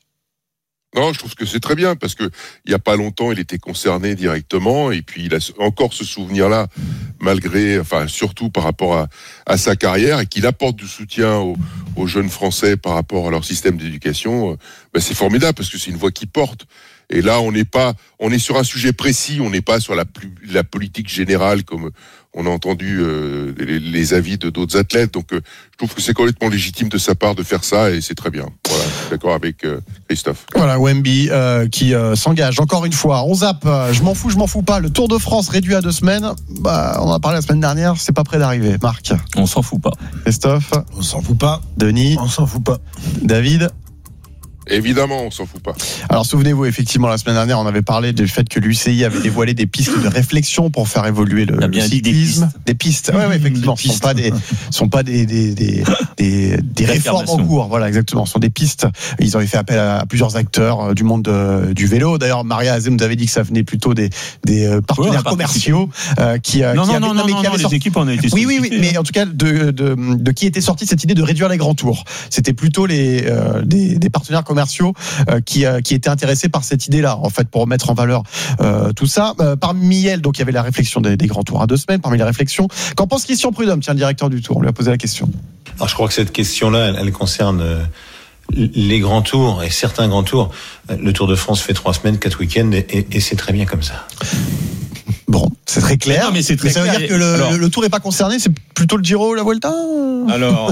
Non, je trouve que c'est très bien parce que il y a pas longtemps, il était concerné directement et puis il a encore ce souvenir-là, surtout par rapport à sa carrière, et qu'il apporte du soutien aux jeunes Français par rapport à leur système d'éducation. C'est formidable parce que c'est une voix qui porte. Et là, on est sur un sujet précis, on n'est pas sur la politique générale comme on a entendu les avis de d'autres athlètes. Donc, je trouve que c'est complètement légitime de sa part de faire ça et c'est très bien. Voilà, je suis d'accord avec Christophe. Voilà, Wemby qui s'engage encore une fois. On zappe, je m'en fous pas. Le Tour de France réduit à 2 semaines. On en a parlé la semaine dernière, c'est pas près d'arriver. Marc ? On s'en fout pas. Christophe ? On s'en fout pas. Denis ? On s'en fout pas. David ? Évidemment, on s'en fout pas. Alors souvenez-vous, effectivement, la semaine dernière, on avait parlé du fait que l'UCI avait dévoilé des pistes de réflexion pour faire évoluer le cyclisme. Des pistes. Ouais, effectivement. Ce sont pas des réformes en cours. Voilà, exactement. Ce sont des pistes. Ils avaient fait appel à plusieurs acteurs du monde du vélo. D'ailleurs, Maria Azem nous avait dit que ça venait plutôt des partenaires commerciaux qui les équipes en ont été oui, mais en tout cas de qui était sortie cette idée de réduire les grands tours. C'était plutôt des partenaires commerciaux qui étaient intéressés par cette idée-là, en fait, pour mettre en valeur tout ça. Parmi elles, donc il y avait la réflexion des grands tours à 2 semaines. Parmi les réflexions, qu'en pense Christian Prudhomme, le directeur du Tour, on lui a posé la question. Alors je crois que cette question-là, elle concerne les grands tours et certains grands tours. Le Tour de France fait 3 semaines, 4 week-ends et c'est très bien comme ça. Bon, c'est très clair. Non, mais c'est très ça veut dire que le Tour est pas concerné, c'est plutôt le Giro, la Vuelta. Alors,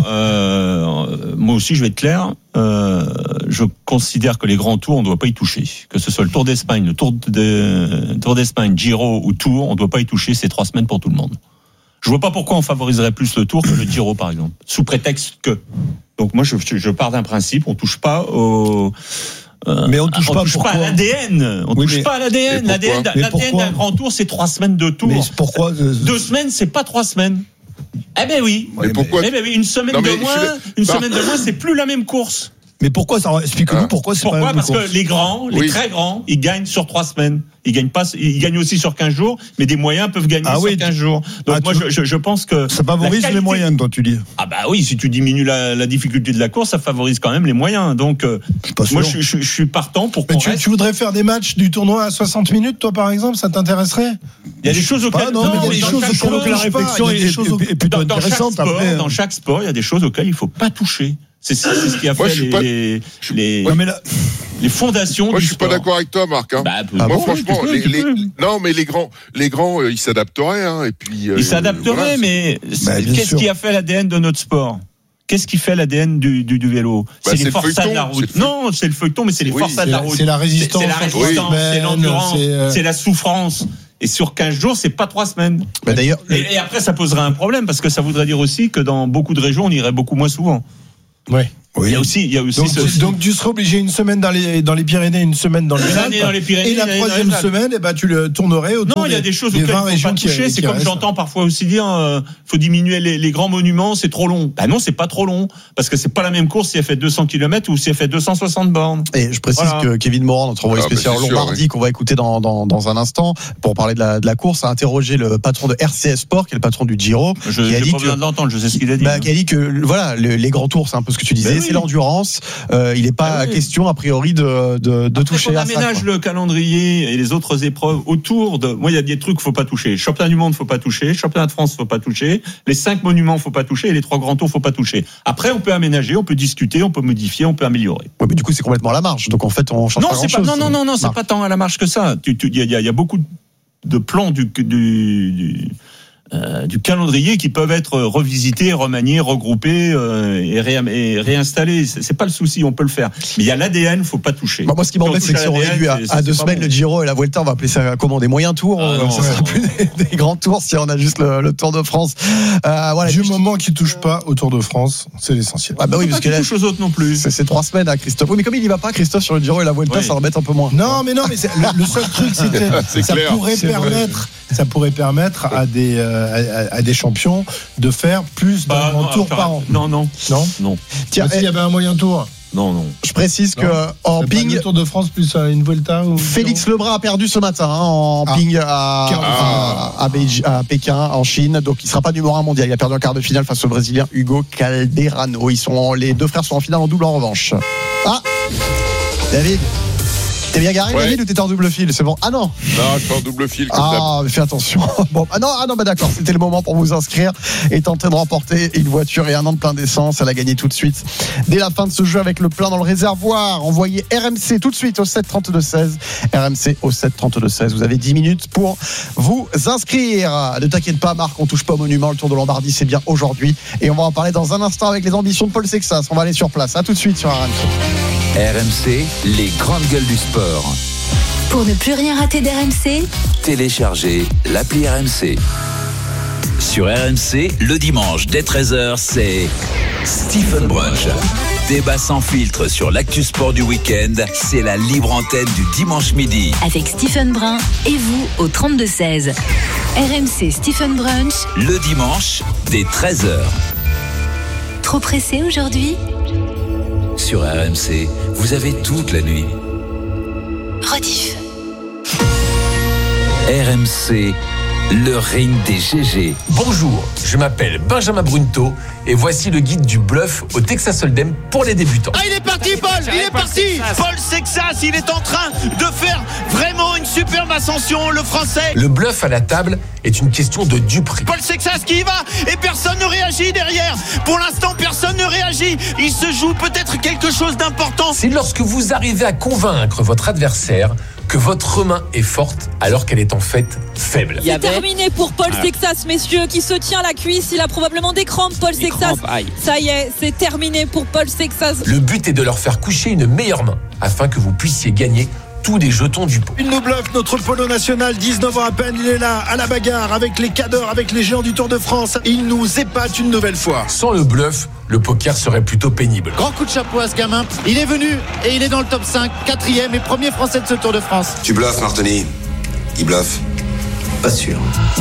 moi aussi, je vais être clair. Je considère que les grands tours, on ne doit pas y toucher. Que ce soit le Tour d'Espagne, Tour d'Espagne, Giro ou Tour, on ne doit pas y toucher. C'est 3 semaines pour tout le monde. Je vois pas pourquoi on favoriserait plus le Tour que le Giro, par exemple, sous prétexte que. Donc moi, je pars d'un principe, on touche pas au. Mais on touche pas à l'ADN. On touche pas à l'ADN. L'ADN d'un grand tour, c'est 3 semaines de tour. Mais pourquoi 2 semaines, c'est pas 3 semaines. Eh ben oui. Mais pourquoi une semaine de moins, c'est plus la même course. Mais pourquoi ça? Explique-nous pourquoi c'est pas la même course. course. Parce que les grands, les très grands, ils gagnent sur 3 semaines. Ils gagnent aussi sur 15 jours, mais des moyens peuvent gagner sur 15 jours. Donc moi, je pense que ça favorise les moyens, toi, tu dis. Ah bah oui, si tu diminues la difficulté de la course, ça favorise quand même les moyens. Donc moi, je suis partant pour qu'on reste. Tu voudrais faire des matchs du tournoi à 60 minutes, toi, par exemple, ça t'intéresserait? Il y a des choses auxquelles la réflexion est plutôt intéressante. Dans chaque sport, il y a des choses auxquelles il faut pas toucher. C'est ce qui a fait les fondations. Moi, du je suis sport. pas d'accord avec toi, Marc. Moi, franchement, les grands, ils s'adapteraient. Et puis, ils s'adapteraient, mais qu'est-ce qui a fait l'ADN de notre sport? Qu'est-ce qui fait l'ADN du vélo? C'est les forçats de la route. Non, c'est le feuilleton, mais c'est les forçats de la route. C'est la résistance. C'est l'endurance, c'est la souffrance. Et sur 15 jours, c'est pas 3 semaines. D'ailleurs, et après, ça poserait un problème, parce que ça voudrait dire aussi que dans beaucoup de régions, on irait beaucoup moins souvent. Ouais. Oui. Il y a aussi donc tu serais obligé une semaine dans les Pyrénées, une semaine dans les Alpes, et la troisième semaine, tu le tournerais autour. Non, il y a des choses auxquelles il faut pas toucher. C'est comme j'entends parfois aussi dire, faut diminuer les grands monuments, c'est trop long. Bah non, c'est pas trop long, parce que c'est pas la même course si elle fait 200 km ou si elle fait 260 bornes. Et je précise que Kevin Moran, notre envoyé spécial Lombardie, qu'on va écouter dans un instant pour parler de la course, a interrogé le patron de RCS Sport, qui est le patron du Giro. Je n'ai pas besoin de l'entendre, je sais ce qu'il a dit. Qui a dit que voilà, les grands tours, c'est un peu ce que tu disais, c'est l'endurance. Il n'est pas question a priori de toucher à ça. On aménage le calendrier et les autres épreuves autour de. Moi, il y a des trucs qu'il faut pas toucher. Championnat du monde, faut pas toucher. Championnat de France, faut pas toucher. Les 5 monuments, faut pas toucher. Et les 3 grands tours, faut pas toucher. Après, on peut aménager, on peut discuter, on peut modifier, on peut améliorer. Ouais, mais du coup, c'est complètement à la marge. Donc en fait, on change pas grand-chose. Non, c'est pas tant à la marge que ça. Il y a beaucoup de plans du calendrier qui peuvent être revisités, remaniés, regroupés et réinstallés. C'est pas le souci, on peut le faire. Mais il y a l'ADN, faut pas toucher. Moi, ce qui m'embête, c'est que si on réduit à 2 semaines le Giro et la Vuelta, on va appeler ça comment, des moyens tours. Ça sera plus des grands tours si on a juste le Tour de France. Voilà. Du moment qu'il touche pas au Tour de France, c'est l'essentiel. Ah bah oui, parce que là, touche aux autres non plus. C'est 3 semaines à Christophe. Oui, mais comme il y va pas, Christophe, sur le Giro et la Vuelta, ça embête un peu moins. Non, mais le seul truc, c'était ça pourrait permettre à des champions de faire plus d'un grand tour par an. Non. Tiens, s'il y avait un moyen tour. Non. Je précise que en ping, le Tour de France plus une Vuelta. Félix Lebrun a perdu ce matin en ping à Pékin, en Chine. Donc il sera pas numéro 1 mondial. Il a perdu en quart de finale face au Brésilien Hugo Calderano. Les 2 frères sont en finale en double en revanche. David. T'es bien garé, David, ou t'étais en double fil? C'est bon. Ah non. Non, je suis en double fil. Mais fais attention. Bon, d'accord. C'était le moment pour vous inscrire et tenter de remporter une voiture et un an de plein d'essence. Elle a gagné tout de suite. Dès la fin de ce jeu, avec le plein dans le réservoir, envoyez RMC tout de suite au 732-16. RMC au 732-16. Vous avez 10 minutes pour vous inscrire. Ne t'inquiète pas, Marc, on touche pas au monument. Le Tour de Lombardie, c'est bien aujourd'hui. Et on va en parler dans un instant avec les ambitions de Paul Sexas. On va aller sur place. À tout de suite sur RMC. RMC, les grandes gueules du sport. Pour ne plus rien rater d'RMC, téléchargez l'appli RMC. Sur RMC, le dimanche dès 13h, c'est Stephen Brunch. Débat sans filtre sur l'actu sport du week-end, c'est la libre antenne du dimanche midi. Avec Stephen Brun et vous au 32-16. RMC Stephen Brunch. Le dimanche dès 13h. Trop pressé aujourd'hui ? Sur RMC, vous avez toute la nuit. Rediff. RMC, le ring des GG. Bonjour, je m'appelle Benjamin Brunto et voici le guide du bluff au Texas Hold'em pour les débutants. Ah, il est parti, Paul! Il est parti! Paul Sexas, il est en train de faire vraiment une superbe ascension, le français. Le bluff à la table est une question de duperie. Paul Sexas qui y va et personne ne réagit derrière. Pour l'instant, personne ne réagit. Il se joue peut-être quelque chose d'important. C'est lorsque vous arrivez à convaincre votre adversaire que votre main est forte alors qu'elle est en fait faible. C'est terminé pour Paul Sexas, messieurs, qui se tient la cuisse. Il a probablement des crampes, Paul Sexas. Ça y est, c'est terminé pour Paul Sexas. Le but est de leur faire coucher une meilleure main afin que vous puissiez gagner surtout des jetons du pot. Il nous bluffe, notre polo national, 19 ans à peine, il est là, à la bagarre, avec les cadors, avec les géants du Tour de France. Il nous épate une nouvelle fois. Sans le bluff, le poker serait plutôt pénible. Grand coup de chapeau à ce gamin. Il est venu et il est dans le top 5, 4e et premier français de ce Tour de France. Tu bluffes, Martoni. Il bluffe. Pas sûr.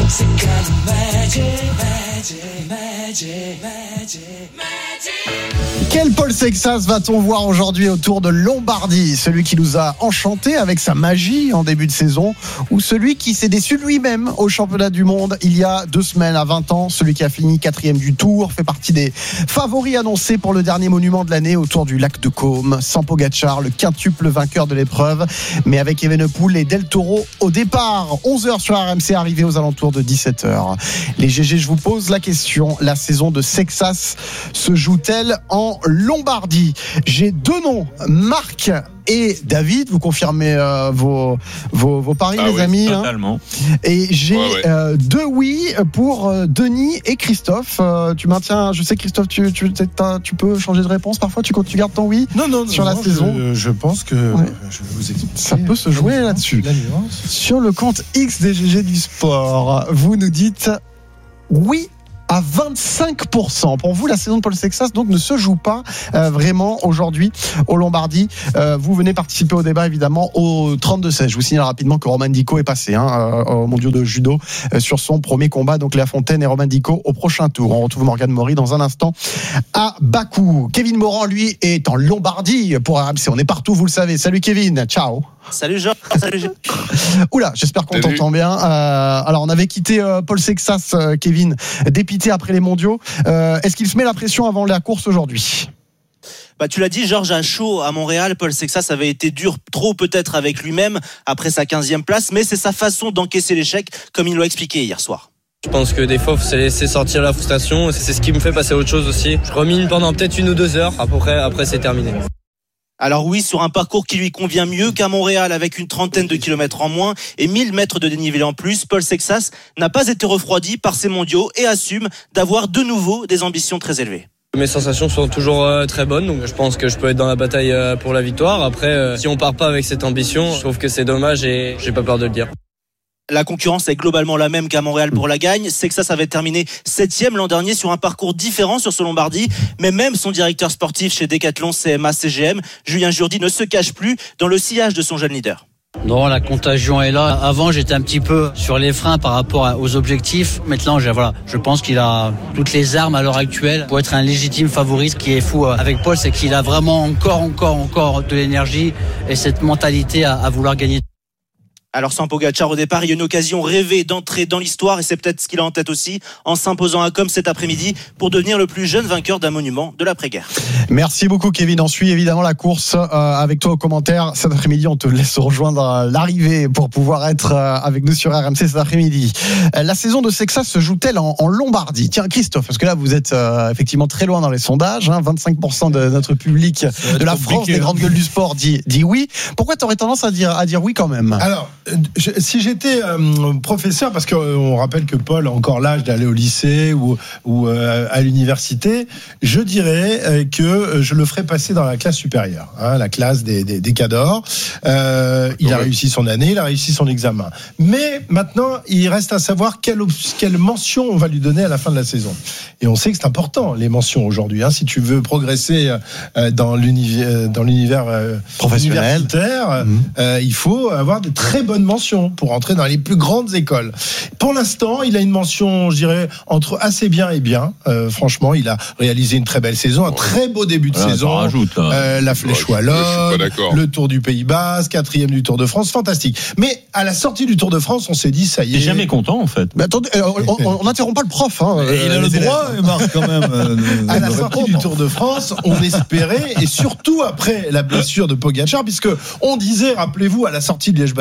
Quel Paul Sexas va-t-on voir aujourd'hui au Tour de Lombardie? Celui qui nous a enchantés avec sa magie en début de saison, ou celui qui s'est déçu lui-même au championnat du monde il y a 2 semaines à 20 ans? Celui qui a fini 4e du Tour, fait partie des favoris annoncés pour le dernier monument de l'année autour du lac de Côme. Sans Pogačar, le quintuple vainqueur de l'épreuve, mais avec Evenepoel et Del Toro au départ. 11h sur RMC, arrivé aux alentours de 17h. Les GG, je vous pose la question. La saison de Sexas se joue-t-elle en Lombardie? J'ai 2 noms, Marc et David. Vous confirmez vos paris, les amis, totalement. Et j'ai 2 oui pour Denis et Christophe. Tu maintiens? Je sais, Christophe, tu peux changer de réponse parfois. Tu gardes ton oui? Non, sur la saison. Je pense que je vais vous expliquer. Ça peut se jouer là-dessus. La nuance. Sur le compte X des GG du sport, vous nous dites oui à 25%. Pour vous, la saison de Paul Sexas donc ne se joue pas vraiment aujourd'hui au Lombardie. Vous venez participer au débat évidemment au 32-16. Je vous signale rapidement que Romain Dico est passé au mondiaux de judo sur son premier combat. Donc Léa Fontaine et Romain Dico au prochain tour. On retrouve Morgane Maury dans un instant à Bakou. Kevin Morand, lui, est en Lombardie pour RMC. On est partout, vous le savez. Salut Kevin, ciao. Salut Jean, salut Jean. Oula, j'espère qu'on t'entend bien. Alors, on avait quitté Paul Sexas, Kevin, dépité après les mondiaux. Est-ce qu'il se met la pression avant la course aujourd'hui? Tu l'as dit, Georges, à chaud à Montréal, Paul Sexas avait été dur, trop peut-être avec lui-même après sa 15e place, mais c'est sa façon d'encaisser l'échec, comme il l'a expliqué hier soir. Je pense que des fois, il faut se laisser sortir la frustration. C'est ce qui me fait passer à autre chose aussi. Je remine pendant peut-être 1 ou 2 heures. Après c'est terminé. Alors oui, sur un parcours qui lui convient mieux qu'à Montréal avec une 30aine de kilomètres en moins et 1000 mètres de dénivelé en plus, Paul Sexas n'a pas été refroidi par ses mondiaux et assume d'avoir de nouveau des ambitions très élevées. Mes sensations sont toujours très bonnes, donc je pense que je peux être dans la bataille pour la victoire. Après, si on part pas avec cette ambition, je trouve que c'est dommage et j'ai pas peur de le dire. La concurrence est globalement la même qu'à Montréal pour la gagne. Sexas avait terminé 7e l'an dernier sur un parcours différent sur ce Lombardie. Mais même son directeur sportif chez Decathlon CMA CGM, Julien Jourdi, ne se cache plus dans le sillage de son jeune leader. Non, la contagion est là. Avant, j'étais un petit peu sur les freins par rapport aux objectifs. Maintenant, je pense qu'il a toutes les armes à l'heure actuelle pour être un légitime favori. Ce qui est fou avec Paul, c'est qu'il a vraiment encore de l'énergie et cette mentalité à vouloir gagner. Alors sans Pogačar au départ, il y a une occasion rêvée d'entrer dans l'histoire et c'est peut-être ce qu'il a en tête aussi en s'imposant à Côme cet après-midi pour devenir le plus jeune vainqueur d'un monument de l'après-guerre. Merci beaucoup Kevin, on suit évidemment la course avec toi aux commentaires. Cet après-midi, on te laisse rejoindre l'arrivée pour pouvoir être avec nous sur RMC cet après-midi. La saison de Sexas se joue-t-elle en Lombardie? Tiens Christophe, parce que là vous êtes effectivement très loin dans les sondages, 25% de notre public de la France, des grandes gueules du sport dit oui. Pourquoi tu aurais tendance à dire oui quand même? Alors, si j'étais professeur, parce qu'on rappelle que Paul a encore l'âge d'aller au lycée ou à l'université, je dirais que je le ferais passer dans la classe supérieure, la classe des cadors. Il a réussi son année, il a réussi son examen. Mais maintenant, il reste à savoir quelle mention on va lui donner à la fin de la saison. Et on sait que c'est important, les mentions aujourd'hui. Si tu veux progresser dans l'univers professionnel, universitaire, il faut avoir de très bonnes mentions pour entrer dans les plus grandes écoles. Pour l'instant, il a une mention, je dirais, entre assez bien et bien. Franchement, il a réalisé une très belle saison, un très beau début de saison. La Flèche Wallonne, le Tour du Pays Basque, 4e du Tour de France, fantastique. Mais à la sortie du Tour de France, on s'est dit, ça y est. T'es jamais content, en fait. Mais attendez, on n'interrompt pas le prof. Il a le droit, Marc, quand même. À la sortie du Tour de France, on espérait, et surtout après la blessure de Pogačar, puisque on disait, rappelez-vous, à la sortie de Liège-Bastogne,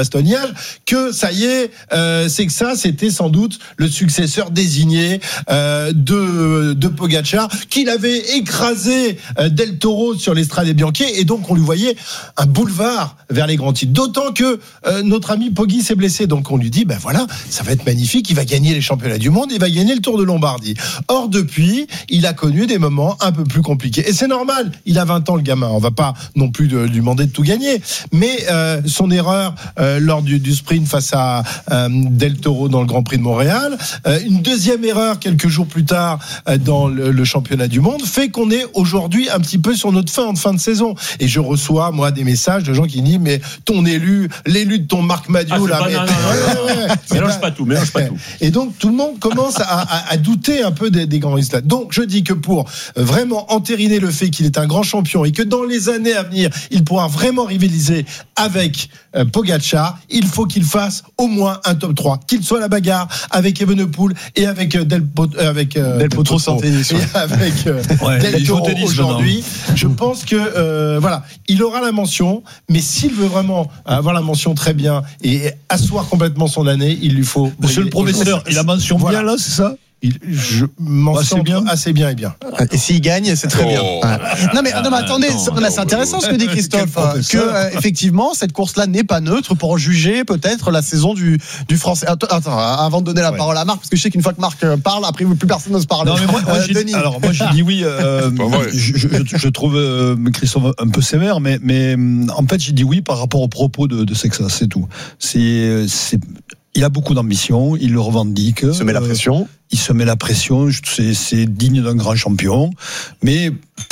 témoignage que ça y est, c'est que ça, c'était sans doute le successeur désigné de Pogačar, qu'il avait écrasé Del Toro sur l'Estrade Bianchi, et donc on lui voyait un boulevard vers les grands titres. D'autant que notre ami Poggi s'est blessé, donc on lui dit ben voilà, ça va être magnifique, il va gagner les championnats du monde, il va gagner le Tour de Lombardie. Or depuis, il a connu des moments un peu plus compliqués, et c'est normal, il a 20 ans le gamin, on va pas non plus lui demander de tout gagner, mais son erreur lors du sprint face à Del Toro dans le Grand Prix de Montréal, une deuxième erreur quelques jours plus tard dans le championnat du monde, fait qu'on est aujourd'hui un petit peu sur notre fin de saison. Et je reçois moi des messages de gens qui disent mais ton l'élu de ton Marc Madiot là, mélange pas tout. Et donc tout le monde commence à douter un peu des grands risques là. Donc je dis que pour vraiment entériner le fait qu'il est un grand champion et que dans les années à venir il pourra vraiment rivaliser avec Pogačar, il faut qu'il fasse au moins un top 3, qu'il soit à la bagarre avec Evenepoel et avec Del Potro et avec Del Toro aujourd'hui. Je pense que voilà, il aura la mention, mais s'il veut vraiment avoir la mention très bien et asseoir complètement son année, il lui faut. Monsieur le professeur, il a mention bien là, c'est ça? Je m'en sors assez bien et bien. Et s'il gagne, c'est très bien. Non mais attendez, c'est intéressant ce que dit Christophe, que effectivement cette course-là n'est pas neutre pour juger peut-être la saison du Français. Attends, avant de donner la parole à Marc, parce que je sais qu'une fois que Marc parle, après plus personne n'ose parler. Non mais moi j'ai dit oui. Je trouve Christophe un peu sévère, mais en fait j'ai dit oui par rapport aux propos de Sexas, c'est tout. Il a beaucoup d'ambition, il le revendique. Il se met la pression. C'est digne d'un grand champion. Mais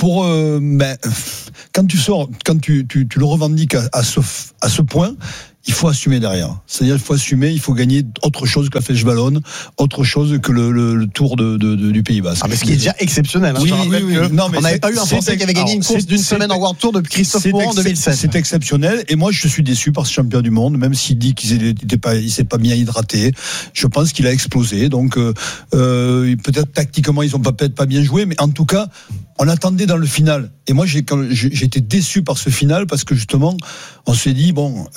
quand tu le revendiques à ce point, il faut assumer derrière. C'est-à-dire, il faut gagner autre chose que la Flèche Wallonne, autre chose que le Tour du Pays Basque. Mais ce qui est déjà exceptionnel. Oui. Non, mais on n'avait pas eu un Français qui avait gagné une course d'une semaine en World Tour depuis Christophe Mourant en 2016. C'est exceptionnel. Et moi, je suis déçu par ce champion du monde, même s'il dit qu'il s'est pas bien hydraté. Je pense qu'il a explosé. Donc, peut-être tactiquement, ils ont peut-être pas bien joué, mais en tout cas, on attendait dans le final. Et moi, j'ai été déçu par ce final parce que justement, on s'est dit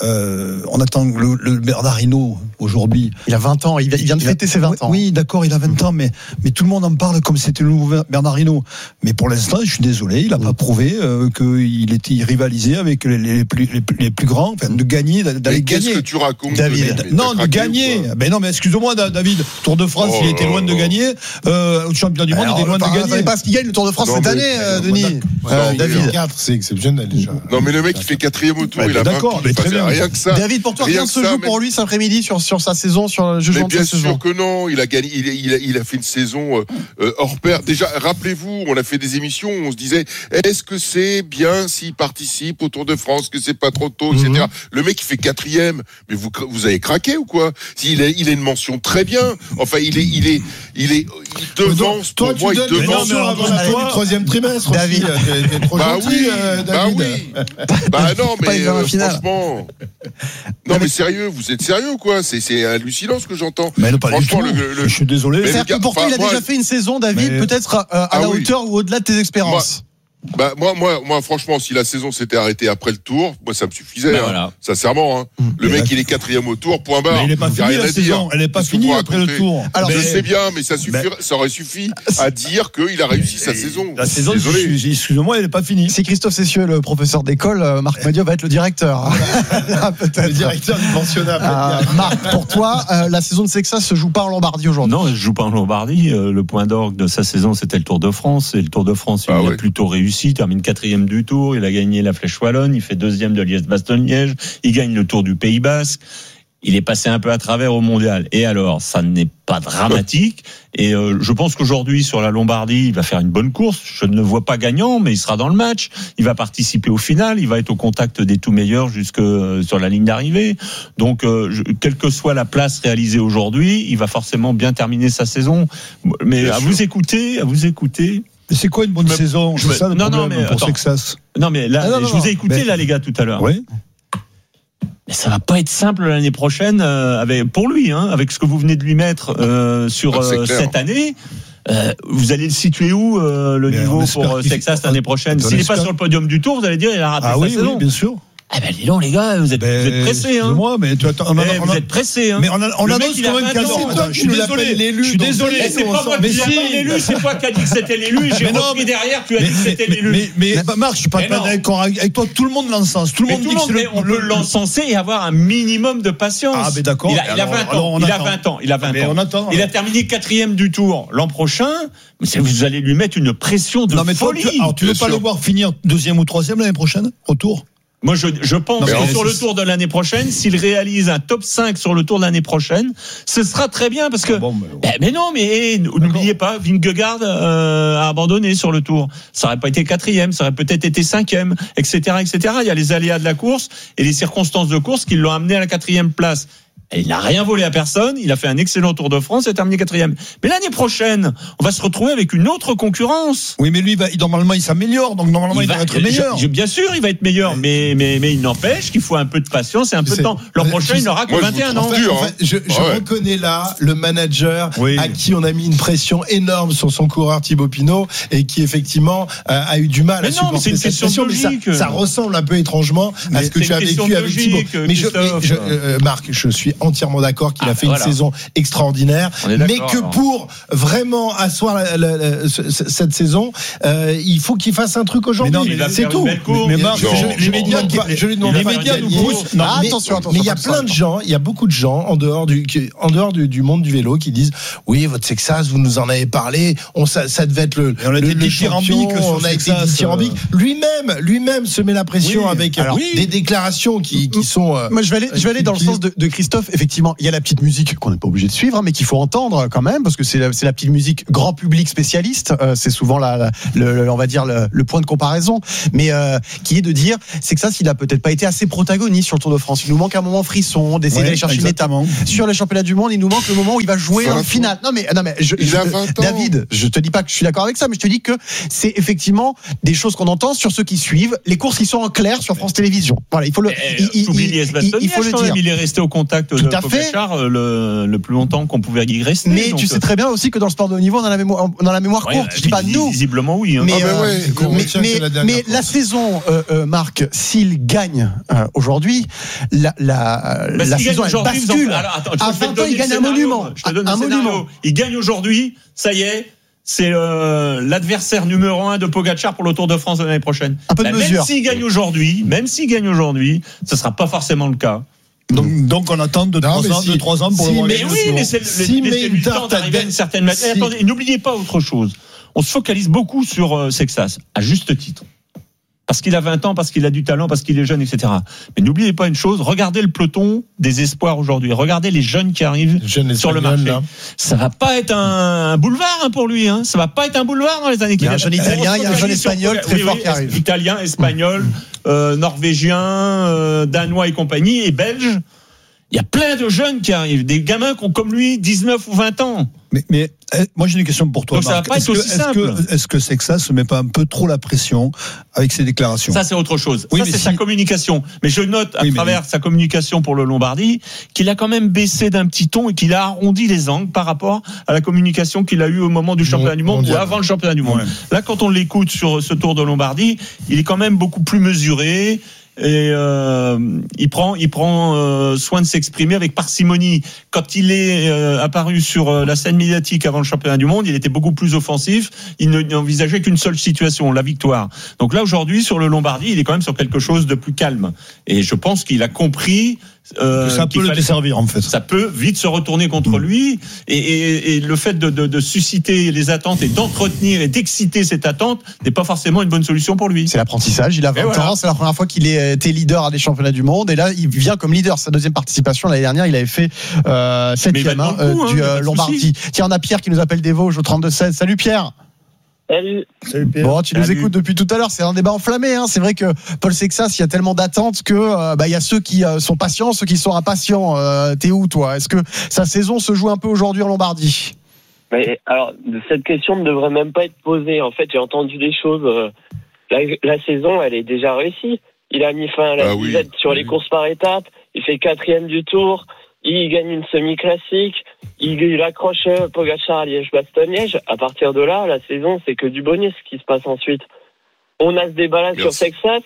on attend le Bernard Hinault aujourd'hui. Il a 20 ans, il vient de fêter ses 20 ans. Oui, d'accord, il a 20 ans, mais tout le monde en parle comme si c'était le nouveau Bernard Hinault. Mais pour l'instant, je suis désolé, il n'a pas prouvé qu'il rivalisait avec les plus grands, enfin, de gagner, d'aller gagner. Qu'est-ce que tu racontes, David? Non, de gagner. Mais non, mais excuse-moi, David, Tour de France, il était loin de gagner. Au champion du monde, il était loin de gagner. Vous ne pas ce qu'il gagne le Tour de France cette année, Denis. David. 4, c'est exceptionnel déjà. Non, mais le mec, il fait 4e au Tour, il a 20 d'accord, mais très bien. Rien que ça. David, pour toi, rien se joue pour lui cet après-midi sur sa saison, sur le jugement de sa saison. Bien sûr que non, il a gagné, il a fait une saison hors pair. Déjà, rappelez-vous, on a fait des émissions où on se disait, est-ce que c'est bien s'il participe au Tour de France, que c'est pas trop tôt, etc. Le mec, il fait 4e, mais vous avez craqué ou quoi? Il a une mention très bien. Enfin, il devance, pour moi, il devance. Avant la fin du 3e trimestre, David. T'es trop gentil, David. Non, mais franchement. Non, mais sérieux, vous êtes sérieux ou quoi? C'est hallucinant ce que j'entends. Mais non, pas franchement, du tout. Je suis désolé. C'est-à-dire que pour toi, il a déjà fait une saison, David, peut-être à la hauteur ou au-delà de tes expériences. Moi, franchement, si la saison s'était arrêtée après le Tour, moi, ça me suffisait. Voilà. Sincèrement, Le mec, il est 4e au Tour, point barre. Mais il n'est pas fini la saison. Elle n'est pas finie après le Tour. Alors, je sais bien, mais ça aurait suffi à dire qu'il a réussi sa saison. La saison, excusez-moi, elle n'est pas finie. Si Christophe Cessieux, le professeur d'école, Marc Madiot va être le directeur. Peut-être. Le directeur du pensionnat. Marc, pour toi, la saison de Sexas se joue pas en Lombardie aujourd'hui? Non, elle ne se joue pas en Lombardie. Le point d'orgue de sa saison, c'était le Tour de France. Et le Tour de France, il a plutôt réussi. Il termine 4e du Tour, il a gagné la Flèche Wallonne, il fait 2e de Liège-Bastogne-Liège, il gagne le Tour du Pays Basque, il est passé un peu à travers au mondial. Et alors, ça n'est pas dramatique. Et je pense qu'aujourd'hui, sur la Lombardie, il va faire une bonne course. Je ne le vois pas gagnant, mais il sera dans le match. Il va participer au final, il va être au contact des tout meilleurs jusque sur la ligne d'arrivée. Donc, quelle que soit la place réalisée aujourd'hui, il va forcément bien terminer sa saison. Mais bien à sûr. vous écouter. Mais c'est quoi une bonne saison? C'est ça le problème pour Sexas. Non, mais là, je vous ai écouté, là, les gars, tout à l'heure. Oui. Mais ça va pas être simple l'année prochaine pour lui, avec ce que vous venez de lui mettre sur cette année. Vous allez le situer où niveau pour Sexas l'année prochaine? S'il n'est pas sur le podium du Tour, vous allez dire il a raté sa saison. Oui, bien sûr. Ah ben dis donc les gars, vous êtes pressés hein. Moi, mais vous êtes pressés hein. Mais on annonce quand même qu'à je suis désolé. C'est pas moi qui l'ai l'élu, c'est toi qui as dit que c'était l'élu. J'ai repris derrière, tu as dit que c'était l'élu. Mais Marc, je suis pas d'accord avec toi. Tout le monde l'encense. Tout le monde dit que on peut l'encenser et avoir un minimum de patience. Ah mais d'accord. Il a 20 ans. Il a 20 ans. Il a terminé 4e du tour l'an prochain. Mais vous allez lui mettre une pression de folie. Alors tu veux pas le voir finir 2e ou 3e l'année prochaine au tour? Moi, je pense que sur le tour de l'année prochaine, s'il réalise un top 5 sur le tour de l'année prochaine, ce sera très bien parce que. Mais non, mais n'oubliez pas, Vingegaard a abandonné sur le tour. Ça aurait pas été 4e, ça aurait peut-être été 5e, etc., etc. Il y a les aléas de la course et les circonstances de course qui l'ont amené à la 4e place. Et il n'a rien volé à personne, il a fait un excellent Tour de France et a terminé 4e. Mais l'année prochaine, on va se retrouver avec une autre concurrence. Oui, mais lui, normalement, il s'améliore, donc normalement, il va être meilleur. Bien sûr, il va être meilleur, mais il n'empêche qu'il faut un peu de patience et un peu de temps. L'an prochain, il n'aura que 21 ans. Je reconnais là le manager à qui on a mis une pression énorme sur son coureur Thibaut Pinot et qui, effectivement, a eu du mal à supporter cette pression. Mais ça ressemble un peu étrangement à ce que tu as vécu avec Thibaut. Mais Marc, je suis entièrement d'accord qu'il a fait une saison extraordinaire, mais que pour vraiment asseoir cette saison, il faut qu'il fasse un truc aujourd'hui. C'est tout. Mais Marc, les médias nous poussent. Attention. Mais il y a plein de gens, il y a beaucoup de gens en dehors du monde du vélo qui disent oui, votre Sexas, vous nous en avez parlé, ça devait être le champion, on a été dithyrambique. Lui-même se met la pression avec des déclarations qui sont. Moi, je vais aller dans le sens de Christophe. Effectivement, il y a la petite musique qu'on n'est pas obligé de suivre, mais qu'il faut entendre quand même, parce que c'est la petite musique grand public spécialiste. C'est souvent on va dire le point de comparaison, mais qui est de dire, c'est que ça, s'il a peut-être pas été assez protagoniste sur le Tour de France, il nous manque un moment frisson, d'essayer d'aller chercher une étape. Sur les championnats du monde, il nous manque le moment où il va jouer en finale. Non mais David, je te dis pas que je suis d'accord avec ça, mais je te dis que c'est effectivement des choses qu'on entend sur ceux qui suivent les courses qui sont en clair sur France Télévisions. Voilà, il faut le dire. Il est resté au contact de Pogačar le plus longtemps qu'on pouvait y rester. Mais tu sais très bien aussi que dans le sport de haut niveau, on a la mémoire courte. Je dis pas nous. Visiblement oui. Mais la saison, Marc, s'il gagne aujourd'hui, la saison elle bascule. À 20 ans, il gagne un monument. Il gagne aujourd'hui, ça y est. C'est l'adversaire numéro 1 de Pogačar pour le Tour de France de l'année prochaine. Un peu de mesure. Même s'il gagne aujourd'hui, ce sera pas forcément le cas. Donc on attend de 3 ans pour le voir. Mais oui, mais c'est le temps d'arriver à une certaine matière. Attendez, n'oubliez pas autre chose. On se focalise beaucoup sur Sexas, à juste titre. Parce qu'il a 20 ans, parce qu'il a du talent, parce qu'il est jeune, etc. Mais n'oubliez pas une chose, regardez le peloton des espoirs aujourd'hui. Regardez les jeunes qui arrivent sur le marché. Là. Ça va pas être un boulevard pour lui. Ça va pas être un boulevard dans les années qui viennent. Il y a un jeune Italien, il y a un jeune Espagnol très fort qui arrive. Italien, Espagnol, Norvégien, Danois et compagnie, et Belge. Il y a plein de jeunes qui arrivent, des gamins qui ont comme lui 19 ou 20 ans. Mais moi j'ai une question pour toi. Donc Marc. Ça va pas être aussi simple. Est-ce que Sexas se met pas un peu trop la pression avec ses déclarations? Ça c'est autre chose. Oui, ça c'est sa communication. Mais je note à travers sa communication pour le Lombardie qu'il a quand même baissé d'un petit ton et qu'il a arrondi les angles par rapport à la communication qu'il a eue au moment du championnat du monde ou avant le championnat du monde. Ouais. Là quand on l'écoute sur ce Tour de Lombardie, il est quand même beaucoup plus mesuré. Et il prend soin de s'exprimer avec parcimonie. Quand il est apparu sur la scène médiatique avant le championnat du monde, il était beaucoup plus offensif. Il n'envisageait qu'une seule situation, la victoire. Donc là aujourd'hui sur le Lombardie, il est quand même sur quelque chose de plus calme. Et je pense qu'il a compris ça peut le desservir en fait. Ça peut vite se retourner contre lui et le fait de susciter les attentes et d'entretenir et d'exciter cette attente n'est pas forcément une bonne solution pour lui. C'est l'apprentissage, il a 20 ans, c'est la première fois qu'il était leader à des championnats du monde et là il vient comme leader. Sa deuxième participation l'année dernière, il avait fait 7e du Lombardie. Tiens, on a Pierre qui nous appelle des Vosges au 32-16. Salut Pierre. Salut Pierre. Bon, tu nous écoutes depuis tout à l'heure, c'est un débat enflammé. C'est vrai que Paul Sexas, il y a tellement d'attentes que il y a ceux qui sont patients, ceux qui sont impatients. T'es où toi? Est-ce que sa saison se joue un peu aujourd'hui en Lombardie? Mais alors, cette question ne devrait même pas être posée. En fait, j'ai entendu des choses. La saison, elle est déjà réussie. Il a mis fin à la disette sur les courses par étapes. Il fait 4e du Tour. Il gagne une semi-classique. Il accroche Pogačar à Liège-Bastogne-Liège. À partir de là, la saison, c'est que du bonus qui se passe ensuite. On a ce débat-là sur Sexas.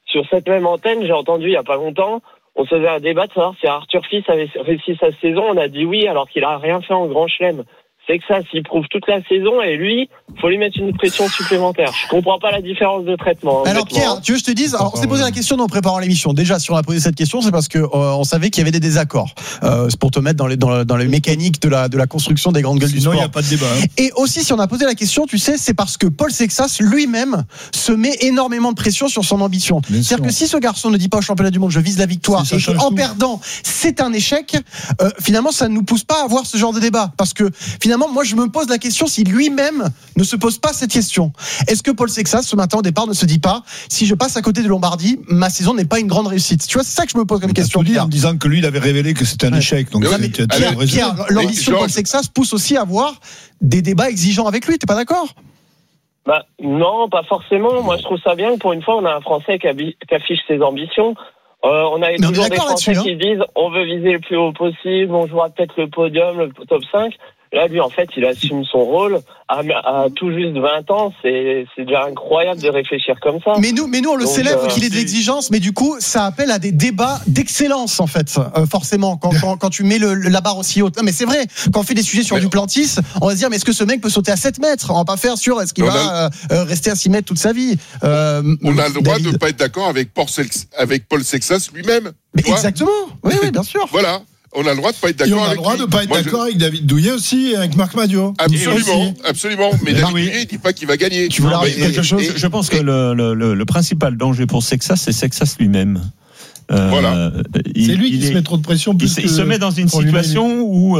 sur cette même antenne, j'ai entendu il y a pas longtemps, on se faisait un débat de savoir si Arthur Fils avait réussi sa saison. On a dit oui, alors qu'il a rien fait en Grand Chelem. C'est que ça, s'il prouve toute la saison, et lui, faut lui mettre une pression supplémentaire. Je comprends pas la différence de traitement. Alors Pierre, tu veux que je te dise, alors on s'est posé la question en préparant l'émission. Déjà, si on a posé cette question, c'est parce que on savait qu'il y avait des désaccords. C'est pour te mettre dans les mécaniques de la construction des grandes gueules du sport. Sinon, il n'y a pas de débat. Hein. Et aussi, si on a posé la question, tu sais, c'est parce que Paul Sexas lui-même se met énormément de pression sur son ambition. C'est-à-dire que si ce garçon ne dit pas au championnat du monde, je vise la victoire, et qu'en perdant, c'est un échec, finalement, ça ne nous pousse pas à avoir ce genre de débat. Parce que finalement, moi, je me pose la question si lui-même ne se pose pas cette question. Est-ce que Paul Sexas, ce matin au départ, ne se dit pas, si je passe à côté de Lombardie, ma saison n'est pas une grande réussite? Tu vois, c'est ça que je me pose comme question. En disant que lui, il avait révélé que c'était un échec. Donc, Pierre, l'ambition de Paul Sexas pousse aussi à avoir des débats exigeants avec lui. T'es pas d'accord? Bah, non, pas forcément. Moi, je trouve ça bien que pour une fois, on a un Français qui affiche ses ambitions. On a toujours des Français qui disent on veut viser le plus haut possible, on jouera peut-être le podium, le top 5. Là, lui, en fait, il assume son rôle à tout juste 20 ans. C'est déjà incroyable de réfléchir comme ça. Mais nous, on le célèbre qu'il ait de l'exigence, mais du coup, ça appelle à des débats d'excellence, en fait, forcément, quand tu mets la barre aussi haute. Non, mais c'est vrai, quand on fait des sujets sur Duplantis, on va se dire, mais est-ce que ce mec peut sauter à 7 mètres? On va pas faire sur, est-ce qu'il va rester à 6 mètres toute sa vie? On a le droit de ne pas être d'accord avec Paul Sexas lui-même. Mais exactement. Oui, bien sûr. Voilà. On a le droit de pas être d'accord avec lui. On a le droit de pas être d'accord avec David Douillet aussi, et avec Marc Madio. Absolument. Mais David Douillet, il dit pas qu'il va gagner. Tu veux rajouter quelque chose? Je pense que le principal danger pour Sexas, c'est Sexas lui-même. Voilà. C'est lui qui se met trop de pression. Il se met dans une situation où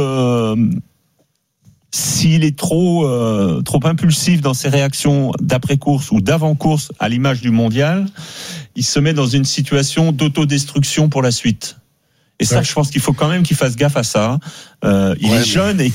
s'il est trop impulsif dans ses réactions d'après-course ou d'avant-course à l'image du mondial, il se met dans une situation d'autodestruction pour la suite. Et ça, je pense qu'il faut quand même qu'il fasse gaffe à ça. Il est jeune et